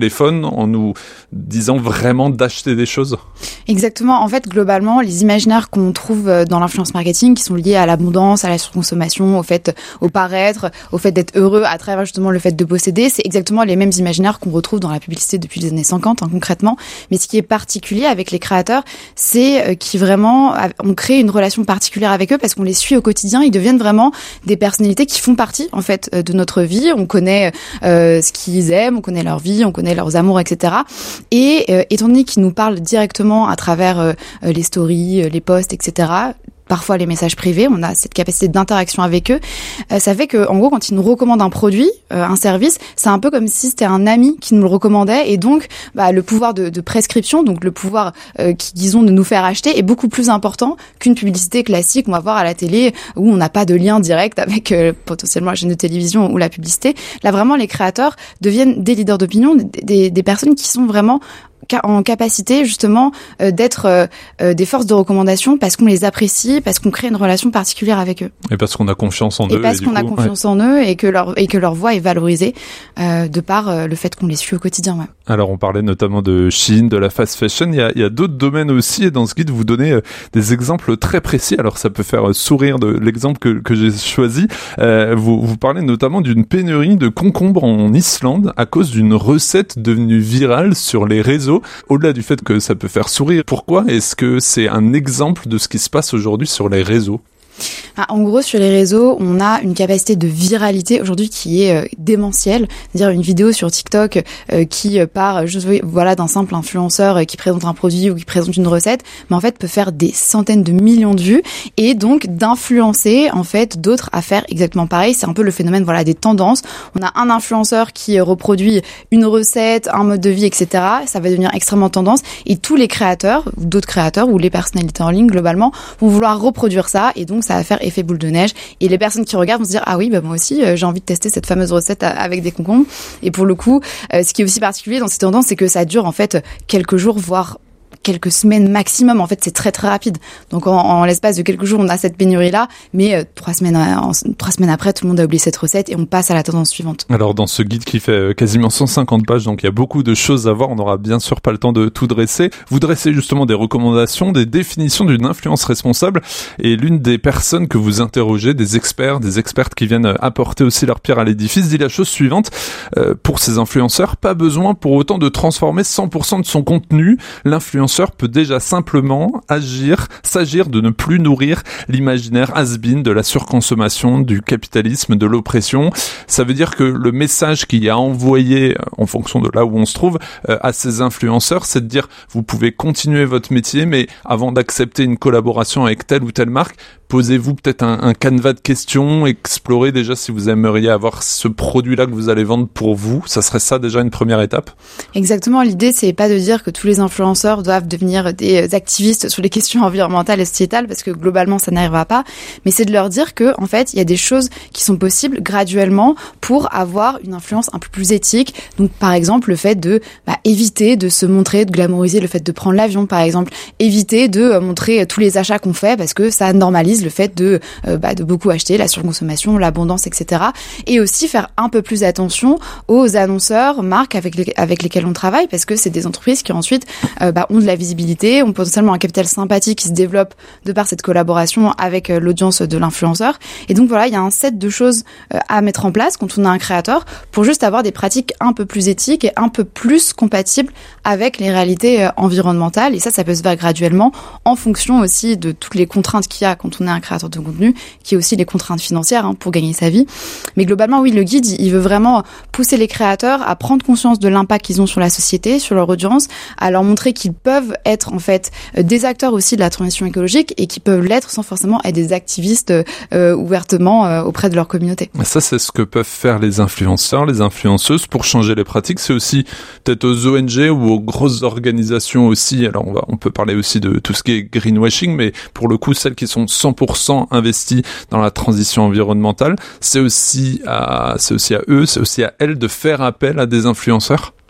Speaker 8: téléphone en nous disant vraiment d'acheter des choses?
Speaker 9: Exactement. En fait, globalement, les imaginaires qu'on trouve dans l'influence marketing, qui sont liés à l'abondance, à la surconsommation, au fait, au paraître, au fait d'être heureux à travers justement le fait de posséder, c'est exactement les mêmes imaginaires qu'on retrouve dans la publicité depuis les années cinquante, hein, concrètement. Mais ce qui est particulier avec les créateurs, c'est qu'ils vraiment, on crée une relation particulière avec eux parce qu'on les suit au quotidien. Ils deviennent vraiment des personnalités qui font partie, en fait, de notre vie. On connaît euh, ce qu'ils aiment, on connaît leur vie, on connaît leurs amours, et cetera. Et euh, étant donné qu'ils nous parlent directement à travers euh, les stories, les posts, et cetera, parfois les messages privés, on a cette capacité d'interaction avec eux. Euh, ça fait que, en gros, quand ils nous recommandent un produit, euh, un service, c'est un peu comme si c'était un ami qui nous le recommandait. Et donc, bah, le pouvoir de, de prescription, donc le pouvoir euh, qu'ils ont de nous faire acheter, est beaucoup plus important qu'une publicité classique qu'on va voir à la télé où on n'a pas de lien direct avec euh, potentiellement la chaîne de télévision ou la publicité. Là, vraiment, les créateurs deviennent des leaders d'opinion, des, des, des personnes qui sont vraiment en capacité justement euh, d'être euh, euh, des forces de recommandation parce qu'on les apprécie, parce qu'on crée une relation particulière avec eux.
Speaker 8: Et parce qu'on a confiance en
Speaker 9: et
Speaker 8: eux.
Speaker 9: Et parce qu'on
Speaker 8: coup,
Speaker 9: a confiance ouais. en eux et que leur et que leur voix est valorisée euh, de par euh, le fait qu'on les suit au quotidien. Ouais.
Speaker 8: Alors on parlait notamment de Shein, de la fast fashion. Il y a, il y a d'autres domaines aussi et dans ce guide vous donnez euh, des exemples très précis. Alors ça peut faire sourire de l'exemple que, que j'ai choisi. Euh, vous, vous parlez notamment d'une pénurie de concombres en Islande à cause d'une recette devenue virale sur les réseaux. Au-delà du fait que ça peut faire sourire, pourquoi est-ce que c'est un exemple de ce qui se passe aujourd'hui sur les réseaux ?
Speaker 9: En gros, sur les réseaux, on a une capacité de viralité aujourd'hui qui est euh, démentielle. C'est-à-dire une vidéo sur TikTok euh, qui part juste, voilà, d'un simple influenceur euh, qui présente un produit ou qui présente une recette, mais en fait peut faire des centaines de millions de vues et donc d'influencer en fait d'autres à faire exactement pareil. C'est un peu le phénomène, voilà, des tendances. On a un influenceur qui reproduit une recette, un mode de vie, et cetera. Ça va devenir extrêmement tendance et tous les créateurs ou d'autres créateurs ou les personnalités en ligne globalement vont vouloir reproduire ça et donc ça va faire effet boule de neige et les personnes qui regardent vont se dire ah oui bah moi aussi euh, j'ai envie de tester cette fameuse recette avec des concombres et pour le coup euh, ce qui est aussi particulier dans ces tendances c'est que ça dure en fait quelques jours voire quelques semaines maximum. En fait, c'est très très rapide. Donc, en, en l'espace de quelques jours, on a cette pénurie-là, mais euh, trois semaines, en, trois semaines après, tout le monde a oublié cette recette et on passe à la tendance suivante.
Speaker 8: Alors, dans ce guide qui fait quasiment cent cinquante pages, donc il y a beaucoup de choses à voir. On n'aura bien sûr pas le temps de tout dresser. Vous dressez justement des recommandations, des définitions d'une influence responsable. Et l'une des personnes que vous interrogez, des experts, des expertes qui viennent apporter aussi leur pierre à l'édifice, dit la chose suivante. Euh, pour ces influenceurs, pas besoin pour autant de transformer cent pour cent de son contenu. L'influenceur peut déjà simplement agir, s'agir de ne plus nourrir l'imaginaire has-been de la surconsommation, du capitalisme, de l'oppression. Ça veut dire que le message qu'il y a envoyé, en fonction de là où on se trouve, euh, à ces influenceurs, c'est de dire vous pouvez continuer votre métier, mais avant d'accepter une collaboration avec telle ou telle marque, posez-vous peut-être un, un canevas de questions, explorez déjà si vous aimeriez avoir ce produit-là que vous allez vendre pour vous. Ça serait ça déjà une première étape?
Speaker 9: Exactement. L'idée, c'est pas de dire que tous les influenceurs doivent devenir des activistes sur les questions environnementales et sociétales, parce que globalement, ça n'arrivera pas. Mais c'est de leur dire que, en fait, il y a des choses qui sont possibles graduellement pour avoir une influence un peu plus éthique. Donc, par exemple, le fait de bah, éviter de se montrer, de glamouriser le fait de prendre l'avion, par exemple. Éviter de euh, montrer tous les achats qu'on fait, parce que ça normalise le fait de, euh, bah, de beaucoup acheter, la surconsommation, l'abondance, et cetera. Et aussi faire un peu plus attention aux annonceurs, marques avec, les, avec lesquels on travaille, parce que c'est des entreprises qui ensuite euh, bah, ont de la visibilité, ont potentiellement un capital sympathie qui se développe de par cette collaboration avec euh, l'audience de l'influenceur. Et donc voilà, il y a un set de choses euh, à mettre en place quand on a un créateur pour juste avoir des pratiques un peu plus éthiques et un peu plus compatibles avec les réalités euh, environnementales. Et ça, ça peut se faire graduellement en fonction aussi de toutes les contraintes qu'il y a quand on est un créateur de contenu, qui est aussi les contraintes financières hein, pour gagner sa vie. Mais globalement, oui, le guide, il veut vraiment pousser les créateurs à prendre conscience de l'impact qu'ils ont sur la société, sur leur audience, à leur montrer qu'ils peuvent être en fait des acteurs aussi de la transition écologique et qu'ils peuvent l'être sans forcément être des activistes euh, ouvertement euh, auprès de leur communauté.
Speaker 8: Ça, c'est ce que peuvent faire les influenceurs, les influenceuses pour changer les pratiques. C'est aussi peut-être aux O N G ou aux grosses organisations aussi. Alors, on va, on peut parler aussi de tout ce qui est greenwashing, mais pour le coup, celles qui sont cent pour cent investies dans la transition environnementale, c'est aussi à, c'est aussi à eux, c'est aussi à elles de faire appel à des influenceurs.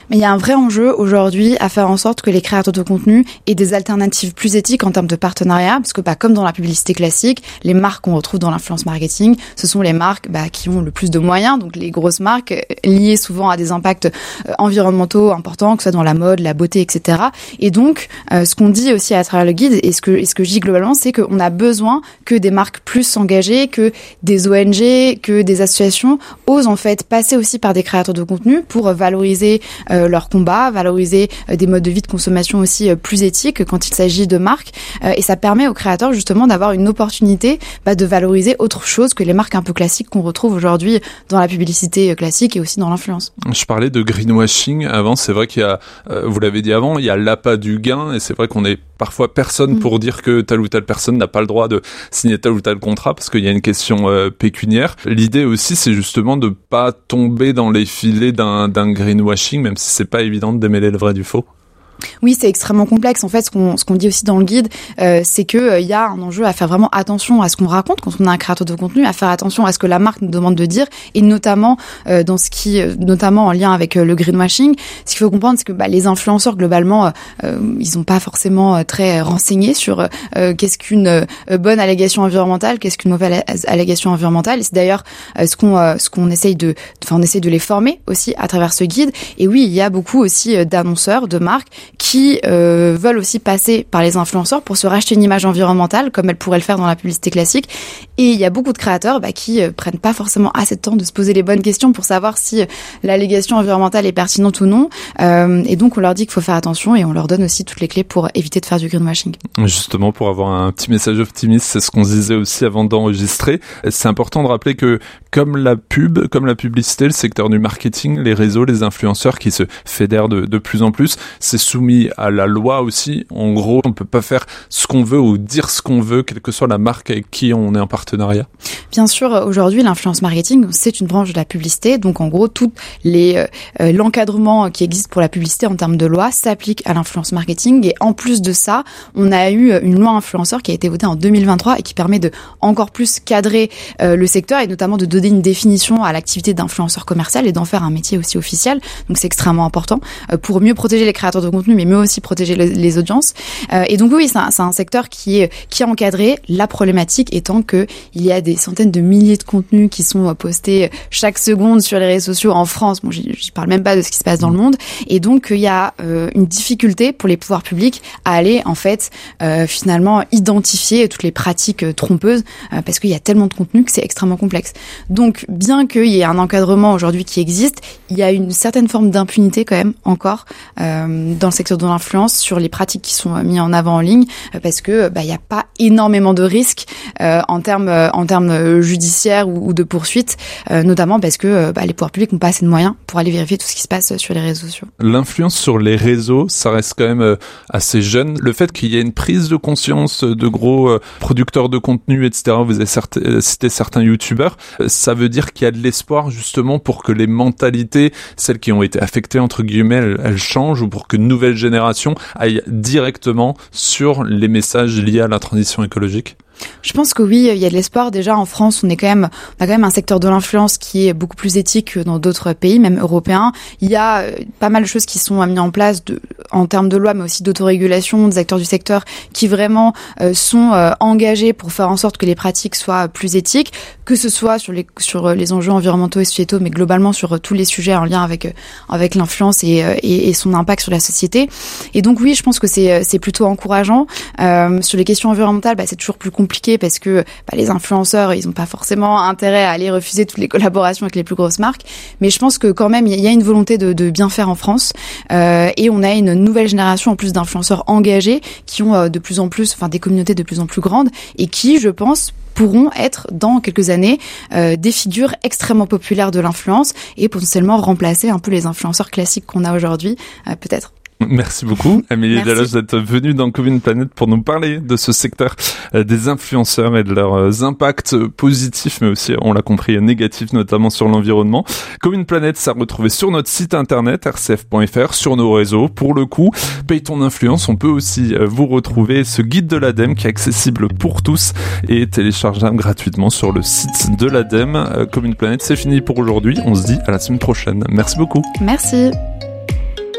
Speaker 9: Mais il y a un vrai enjeu aujourd'hui à faire en sorte que les créateurs de contenu aient des alternatives plus éthiques en termes de partenariat, parce que bah, comme dans la publicité classique, les marques qu'on retrouve dans l'influence marketing, ce sont les marques bah, qui ont le plus de moyens, donc les grosses marques liées souvent à des impacts euh, environnementaux importants, que ce soit dans la mode, la beauté, et cetera. Et donc, euh, ce qu'on dit aussi à travers le guide, et ce que, et ce que je dis globalement, c'est qu'on a besoin que des marques plus engagées, que des O N G, que des associations osent en fait passer aussi par des créateurs de contenu pour valoriser euh, leur combat, valoriser euh, des modes de vie de consommation aussi euh, plus éthiques quand il s'agit de marques. Euh, et ça permet aux créateurs justement d'avoir une opportunité bah, de valoriser autre chose que les marques un peu classiques qu'on retrouve aujourd'hui dans la publicité classique et aussi dans l'influence.
Speaker 8: Je parlais de greenwashing avant, c'est vrai qu'il y a, euh, vous l'avez dit avant, il y a l'appât du gain et c'est vrai qu'on est parfois personne pour dire que telle ou telle personne n'a pas le droit de signer tel ou tel contrat parce qu'il y a une question euh, pécuniaire. L'idée aussi, c'est justement de pas tomber dans les filets d'un, d'un greenwashing, même si c'est pas évident de démêler le vrai du faux.
Speaker 9: Oui, c'est extrêmement complexe. En fait, ce qu'on, ce qu'on dit aussi dans le guide, euh, c'est que euh, y a un enjeu à faire vraiment attention à ce qu'on raconte quand on est un créateur de contenu, à faire attention à ce que la marque nous demande de dire, et notamment euh, dans ce qui, euh, notamment en lien avec euh, le greenwashing. Ce qu'il faut comprendre, c'est que bah, les influenceurs globalement, euh, ils sont pas forcément euh, très renseignés sur euh, qu'est-ce qu'une euh, bonne allégation environnementale, qu'est-ce qu'une mauvaise allégation environnementale. Et c'est d'ailleurs euh, ce qu'on, euh, ce qu'on essaye de, enfin, on essaye de les former aussi à travers ce guide. Et oui, il y a beaucoup aussi euh, d'annonceurs, de marques qui euh, veulent aussi passer par les influenceurs pour se racheter une image environnementale comme elles pourraient le faire dans la publicité classique. Et il y a beaucoup de créateurs bah, qui euh, prennent pas forcément assez de temps de se poser les bonnes questions pour savoir si euh, l'allégation environnementale est pertinente ou non. Euh, et donc on leur dit qu'il faut faire attention et on leur donne aussi toutes les clés pour éviter de faire du greenwashing.
Speaker 8: Justement, pour avoir un petit message optimiste, c'est ce qu'on se disait aussi avant d'enregistrer. C'est important de rappeler que comme la pub, comme la publicité, le secteur du marketing, les réseaux, les influenceurs qui se fédèrent de, de plus en plus, c'est soumis à la loi aussi. En gros, on peut pas faire ce qu'on veut ou dire ce qu'on veut, quelle que soit la marque avec qui on est en partenariat.
Speaker 9: Bien sûr, aujourd'hui, l'influence marketing, c'est une branche de la publicité. Donc, en gros, tout les, euh, l'encadrement qui existe pour la publicité en termes de loi s'applique à l'influence marketing. Et en plus de ça, on a eu une loi influenceur qui a été votée en deux mille vingt-trois et qui permet de encore plus cadrer euh, le secteur et notamment de donner une définition à l'activité d'influenceur commercial et d'en faire un métier aussi officiel. Donc, c'est extrêmement important euh, pour mieux protéger les créateurs de contenu, mais mieux aussi protéger les, les audiences. Euh, et donc, oui, c'est un, c'est un secteur qui est, qui est encadré. La problématique étant que il y a des centaines de milliers de contenus qui sont postés chaque seconde sur les réseaux sociaux en France. Bon, j'y, j'y parle même pas de ce qui se passe dans le monde. Et donc, il y a euh, une difficulté pour les pouvoirs publics à aller, en fait, euh, finalement, identifier toutes les pratiques euh, trompeuses euh, parce qu'il y a tellement de contenus que c'est extrêmement complexe. Donc, bien qu'il y ait un encadrement aujourd'hui qui existe, il y a une certaine forme d'impunité quand même encore euh, dans le secteur de l'influence sur les pratiques qui sont mises en avant en ligne euh, parce que bah, il n'y a pas énormément de risques euh, en termes euh, en termes judiciaires ou, ou de poursuites, euh, notamment parce que euh, bah, les pouvoirs publics n'ont pas assez de moyens pour aller vérifier tout ce qui se passe sur les réseaux sociaux.
Speaker 8: L'influence sur les réseaux, ça reste quand même euh, assez jeune. Le fait qu'il y ait une prise de conscience de gros euh, producteurs de contenu, et cetera, vous avez cert- cité certains youtubeurs, euh, ça veut dire qu'il y a de l'espoir justement pour que les mentalités, celles qui ont été affectées entre guillemets, elles, elles changent ou pour que de nouvelles générations aillent directement sur les messages liés à la transition écologique.
Speaker 9: Je pense que oui, il y a de l'espoir. Déjà, en France, on est quand même, on a quand même un secteur de l'influence qui est beaucoup plus éthique que dans d'autres pays, même européens. Il y a pas mal de choses qui sont mises en place de, en termes de loi, mais aussi d'autorégulation, des acteurs du secteur qui vraiment euh, sont euh, engagés pour faire en sorte que les pratiques soient plus éthiques, que ce soit sur les, sur les enjeux environnementaux et sociétaux, mais globalement sur tous les sujets en lien avec, avec l'influence et, et, et son impact sur la société. Et donc oui, je pense que c'est, c'est plutôt encourageant. Euh, sur les questions environnementales, bah, c'est toujours plus compliqué parce que bah, les influenceurs, ils n'ont pas forcément intérêt à aller refuser toutes les collaborations avec les plus grosses marques. Mais je pense que quand même, il y a une volonté de, de bien faire en France. Euh, et on a une nouvelle génération en plus d'influenceurs engagés qui ont euh, de plus en plus, enfin des communautés de plus en plus grandes et qui, je pense, pourront être dans quelques années euh, des figures extrêmement populaires de l'influence et potentiellement remplacer un peu les influenceurs classiques qu'on a aujourd'hui, euh, peut-être.
Speaker 8: Merci beaucoup, Amélie Deloche, d'être venue dans Commune Planète pour nous parler de ce secteur euh, des influenceurs et de leurs euh, impacts positifs, mais aussi, on l'a compris, négatifs, notamment sur l'environnement. Commune Planète, ça retrouvé sur notre site internet, r c f point f r, sur nos réseaux. Pour le coup, paye ton influence, on peut aussi euh, vous retrouver ce guide de l'ADEME qui est accessible pour tous et téléchargeable gratuitement sur le site de l'ADEME. Euh, Commune Planète, c'est fini pour aujourd'hui. On se dit à la semaine prochaine. Merci beaucoup.
Speaker 9: Merci.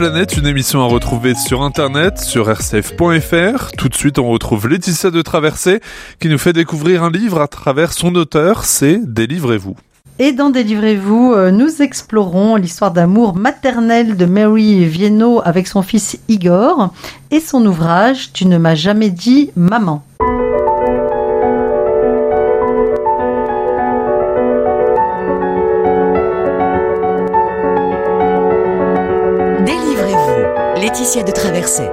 Speaker 8: Planète, une émission à retrouver sur internet, sur r c f point f r. Tout de suite, on retrouve Laetitia de Traversée qui nous fait découvrir un livre à travers son auteur, c'est Délivrez-vous.
Speaker 10: Et dans Délivrez-vous, nous explorons l'histoire d'amour maternel de Mary Viennot avec son fils Igor et son ouvrage « Tu ne m'as jamais dit maman ».
Speaker 4: Délivrez-vous, Laetitia de Traversée.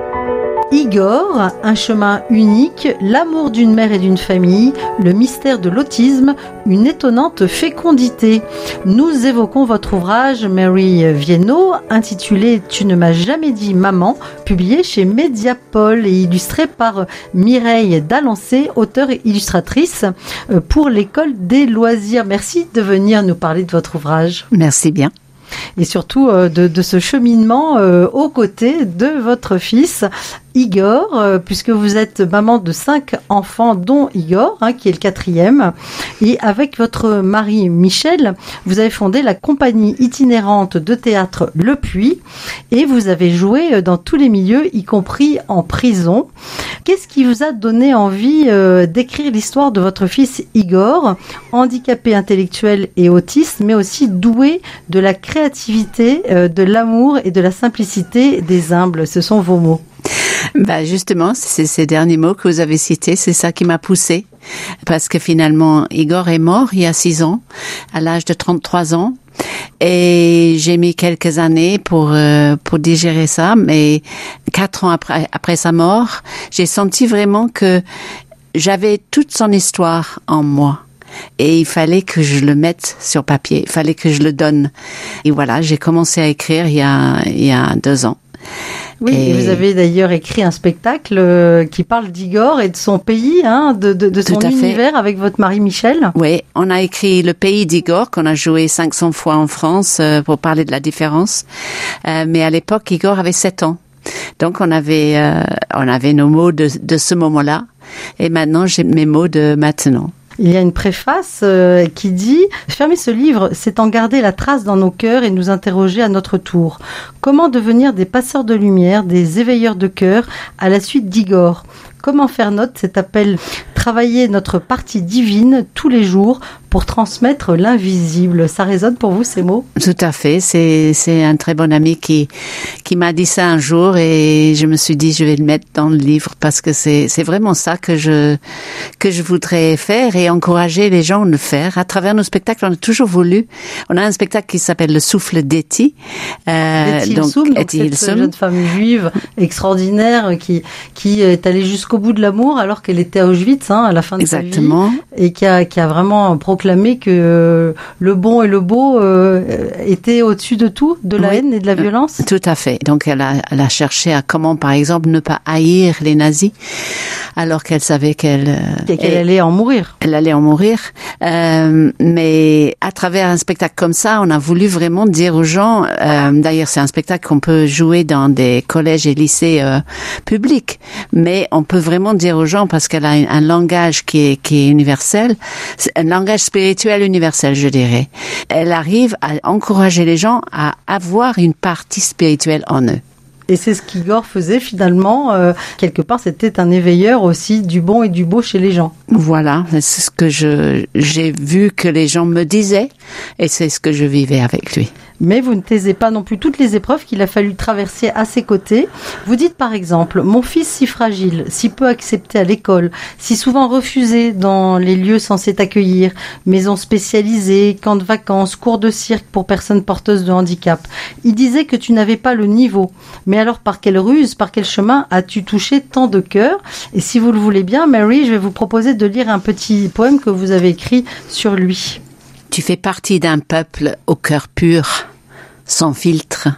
Speaker 10: Igor, un chemin unique, l'amour d'une mère et d'une famille, le mystère de l'autisme, une étonnante fécondité. Nous évoquons votre ouvrage Mary Viennot, intitulé « Tu ne m'as jamais dit maman », publié chez Mediapol et illustré par Mireille Dalancé, auteure et illustratrice pour l'École des loisirs. Merci de venir nous parler de votre ouvrage.
Speaker 11: Merci bien.
Speaker 10: Et surtout euh, de, de ce cheminement euh, aux côtés de votre fils Igor, euh, puisque vous êtes maman de cinq enfants, dont Igor, hein, qui est le quatrième. Et avec votre mari Michel, vous avez fondé la compagnie itinérante de théâtre Le Puy, et vous avez joué dans tous les milieux, y compris en prison. Qu'est-ce qui vous a donné envie euh, d'écrire l'histoire de votre fils Igor, handicapé intellectuel et autiste, mais aussi doué de la créativité, euh, de l'amour et de la simplicité des humbles? Ce sont vos mots.
Speaker 11: Bah justement, c'est ces derniers mots que vous avez cités, c'est ça qui m'a poussée. Parce que finalement, Igor est mort il y a six ans, à l'âge de trente-trois ans. Et j'ai mis quelques années pour euh, pour digérer ça, mais quatre ans après après sa mort, j'ai senti vraiment que j'avais toute son histoire en moi. Et il fallait que je le mette sur papier, il fallait que je le donne. Et voilà, j'ai commencé à écrire il y a il y a deux ans.
Speaker 10: Oui, et... et vous avez d'ailleurs écrit un spectacle euh, qui parle d'Igor et de son pays, hein, de, de, de son univers avec votre mari Michel.
Speaker 11: Oui, on a écrit Le pays d'Igor, qu'on a joué cinq cents fois en France euh, pour parler de la différence. Euh, mais à l'époque, Igor avait sept ans. Donc on avait euh, on avait nos mots de, de ce moment-là. Et maintenant, j'ai mes mots de maintenant.
Speaker 10: Il y a une préface euh, qui dit « Fermer ce livre, c'est en garder la trace dans nos cœurs et nous interroger à notre tour. Comment devenir des passeurs de lumière, des éveilleurs de cœur à la suite d'Igor ? Comment faire notre cet appel travailler notre partie divine tous les jours pour transmettre l'invisible ?» Ça résonne pour vous, ces mots ?
Speaker 11: Tout à fait. C'est, c'est un très bon ami qui, qui m'a dit ça un jour et je me suis dit, je vais le mettre dans le livre parce que c'est, c'est vraiment ça que je, que je voudrais faire et encourager les gens à le faire. À travers nos spectacles, on a toujours voulu. On a un spectacle qui s'appelle Le souffle d'Etty.
Speaker 10: Euh, Etty Hilsum, donc, donc cette jeune femme juive extraordinaire qui, qui est allée jusqu'au bout de l'amour alors qu'elle était à Auschwitz, hein, à la fin de
Speaker 11: Exactement.
Speaker 10: sa vie. Et qui a, qui a vraiment proclamé que euh, le bon et le beau euh, étaient au-dessus de tout, de la oui. haine et de la violence.
Speaker 11: Tout à fait. Donc elle a, elle a cherché à comment, par exemple, ne pas haïr les nazis alors qu'elle savait qu'elle...
Speaker 10: Et qu'elle elle, allait en mourir.
Speaker 11: Elle allait en mourir. Euh, mais à travers un spectacle comme ça, on a voulu vraiment dire aux gens... Euh, d'ailleurs, c'est un spectacle qu'on peut jouer dans des collèges et lycées euh, publics. Mais on peut vraiment dire aux gens, parce qu'elle a un, un langage qui est, qui est universel, c'est un langage spirituel universel, je dirais. Elle arrive à encourager les gens à avoir une partie spirituelle en eux.
Speaker 10: Et c'est ce qu'Igor faisait finalement. Euh, quelque part, c'était un éveilleur aussi du bon et du beau chez les gens.
Speaker 11: Voilà, c'est ce que je j'ai vu que les gens me disaient et c'est ce que je vivais avec lui.
Speaker 10: Mais vous ne taisez pas non plus toutes les épreuves qu'il a fallu traverser à ses côtés. Vous dites par exemple, mon fils si fragile, si peu accepté à l'école, si souvent refusé dans les lieux censés t'accueillir, maisons spécialisées, camps de vacances, cours de cirque pour personnes porteuses de handicap. Il disait que tu n'avais pas le niveau. Mais alors par quelle ruse, par quel chemin as-tu touché tant de cœurs ? Et si vous le voulez bien, Mary, je vais vous proposer de lire un petit poème que vous avez écrit sur lui.
Speaker 11: Tu fais partie d'un peuple au cœur pur, sans filtre.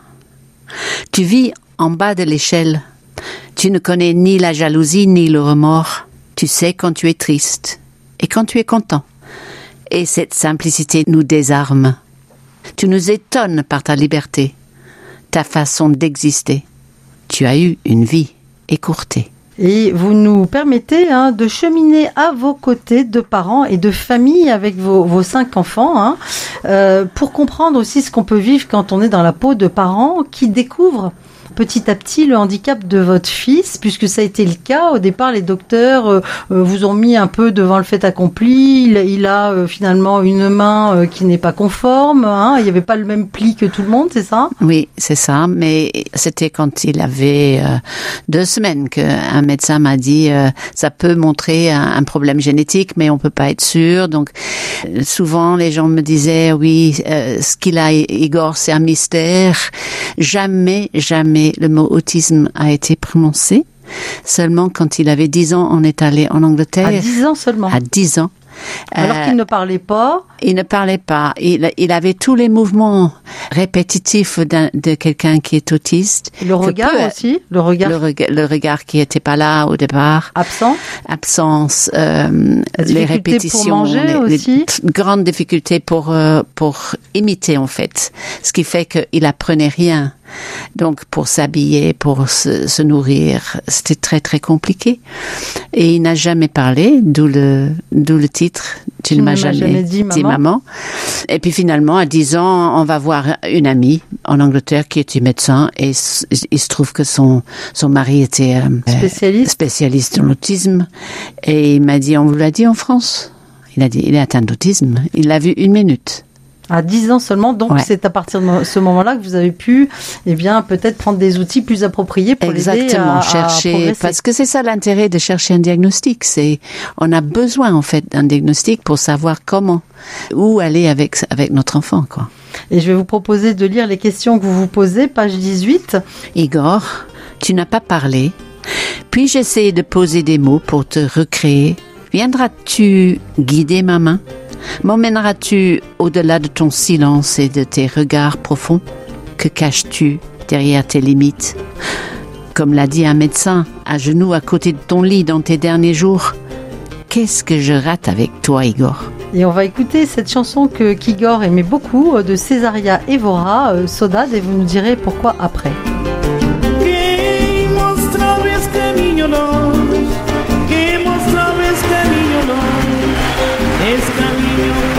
Speaker 11: Tu vis en bas de l'échelle. Tu ne connais ni la jalousie ni le remords. Tu sais quand tu es triste et quand tu es content. Et cette simplicité nous désarme. Tu nous étonnes par ta liberté, ta façon d'exister. Tu as eu une vie écourtée.
Speaker 10: Et vous nous permettez hein, de cheminer à vos côtés de parents et de famille avec vos, vos cinq enfants hein, euh, pour comprendre aussi ce qu'on peut vivre quand on est dans la peau de parents qui découvrent petit à petit le handicap de votre fils, puisque ça a été le cas. Au départ, les docteurs euh, vous ont mis un peu devant le fait accompli. Il, il a euh, finalement une main euh, qui n'est pas conforme. Hein. Il n'y avait pas le même pli que tout le monde, c'est ça?
Speaker 11: Oui, c'est ça. Mais c'était quand il avait euh, deux semaines qu'un médecin m'a dit euh, ça peut montrer un, un problème génétique, mais on peut pas être sûr. Donc euh, souvent les gens me disaient oui, euh, ce qu'il a Igor, c'est un mystère. Jamais, jamais le mot autisme a été prononcé. Seulement quand il avait dix ans, on est allé en Angleterre.
Speaker 10: À dix ans seulement.
Speaker 11: À dix ans.
Speaker 10: Alors euh, qu'il ne parlait pas.
Speaker 11: Il ne parlait pas. Il, il avait tous les mouvements répétitifs de quelqu'un qui est autiste.
Speaker 10: Le regard peut, aussi. Le regard.
Speaker 11: Le, rega- le regard qui était pas là au départ.
Speaker 10: Absent.
Speaker 11: Absence. Euh, les répétitions.
Speaker 10: Pour manger
Speaker 11: les,
Speaker 10: aussi.
Speaker 11: Les grandes difficultés pour euh, pour imiter en fait. Ce qui fait qu'il apprenait rien. Donc pour s'habiller, pour se, se nourrir, c'était très très compliqué. Et il n'a jamais parlé, d'où le d'où le titre. Tu, tu ne m'as jamais, jamais dit, dit maman. maman. Et puis finalement, à dix ans, on va voir une amie en Angleterre qui était médecin et il se trouve que son son mari était euh,
Speaker 10: spécialiste
Speaker 11: spécialiste en autisme et il m'a dit on vous l'a dit en France. Il a dit il est atteint d'autisme. Il l'a vu une minute.
Speaker 10: À dix ans seulement, donc ouais. C'est à partir de ce moment-là que vous avez pu, eh bien, peut-être prendre des outils plus appropriés pour
Speaker 11: Exactement,
Speaker 10: l'aider à,
Speaker 11: chercher,
Speaker 10: à progresser.
Speaker 11: Parce que c'est ça l'intérêt de chercher un diagnostic. C'est, on a besoin en fait d'un diagnostic pour savoir comment, où aller avec avec notre enfant, quoi.
Speaker 10: Et je vais vous proposer de lire les questions que vous vous posez, page dix-huit.
Speaker 11: Igor, tu n'as pas parlé. Puis-je essayer de poser des mots pour te recréer? Viendras-tu guider ma main? M'emmèneras-tu au-delà de ton silence et de tes regards profonds? Que caches-tu derrière tes limites? Comme l'a dit un médecin, à genoux à côté de ton lit dans tes derniers jours. Qu'est-ce que je rate avec toi, Igor?
Speaker 10: Et on va écouter cette chanson que qu'Igor aimait beaucoup de Césaria Evora, euh, Sodade, et vous nous direz pourquoi après.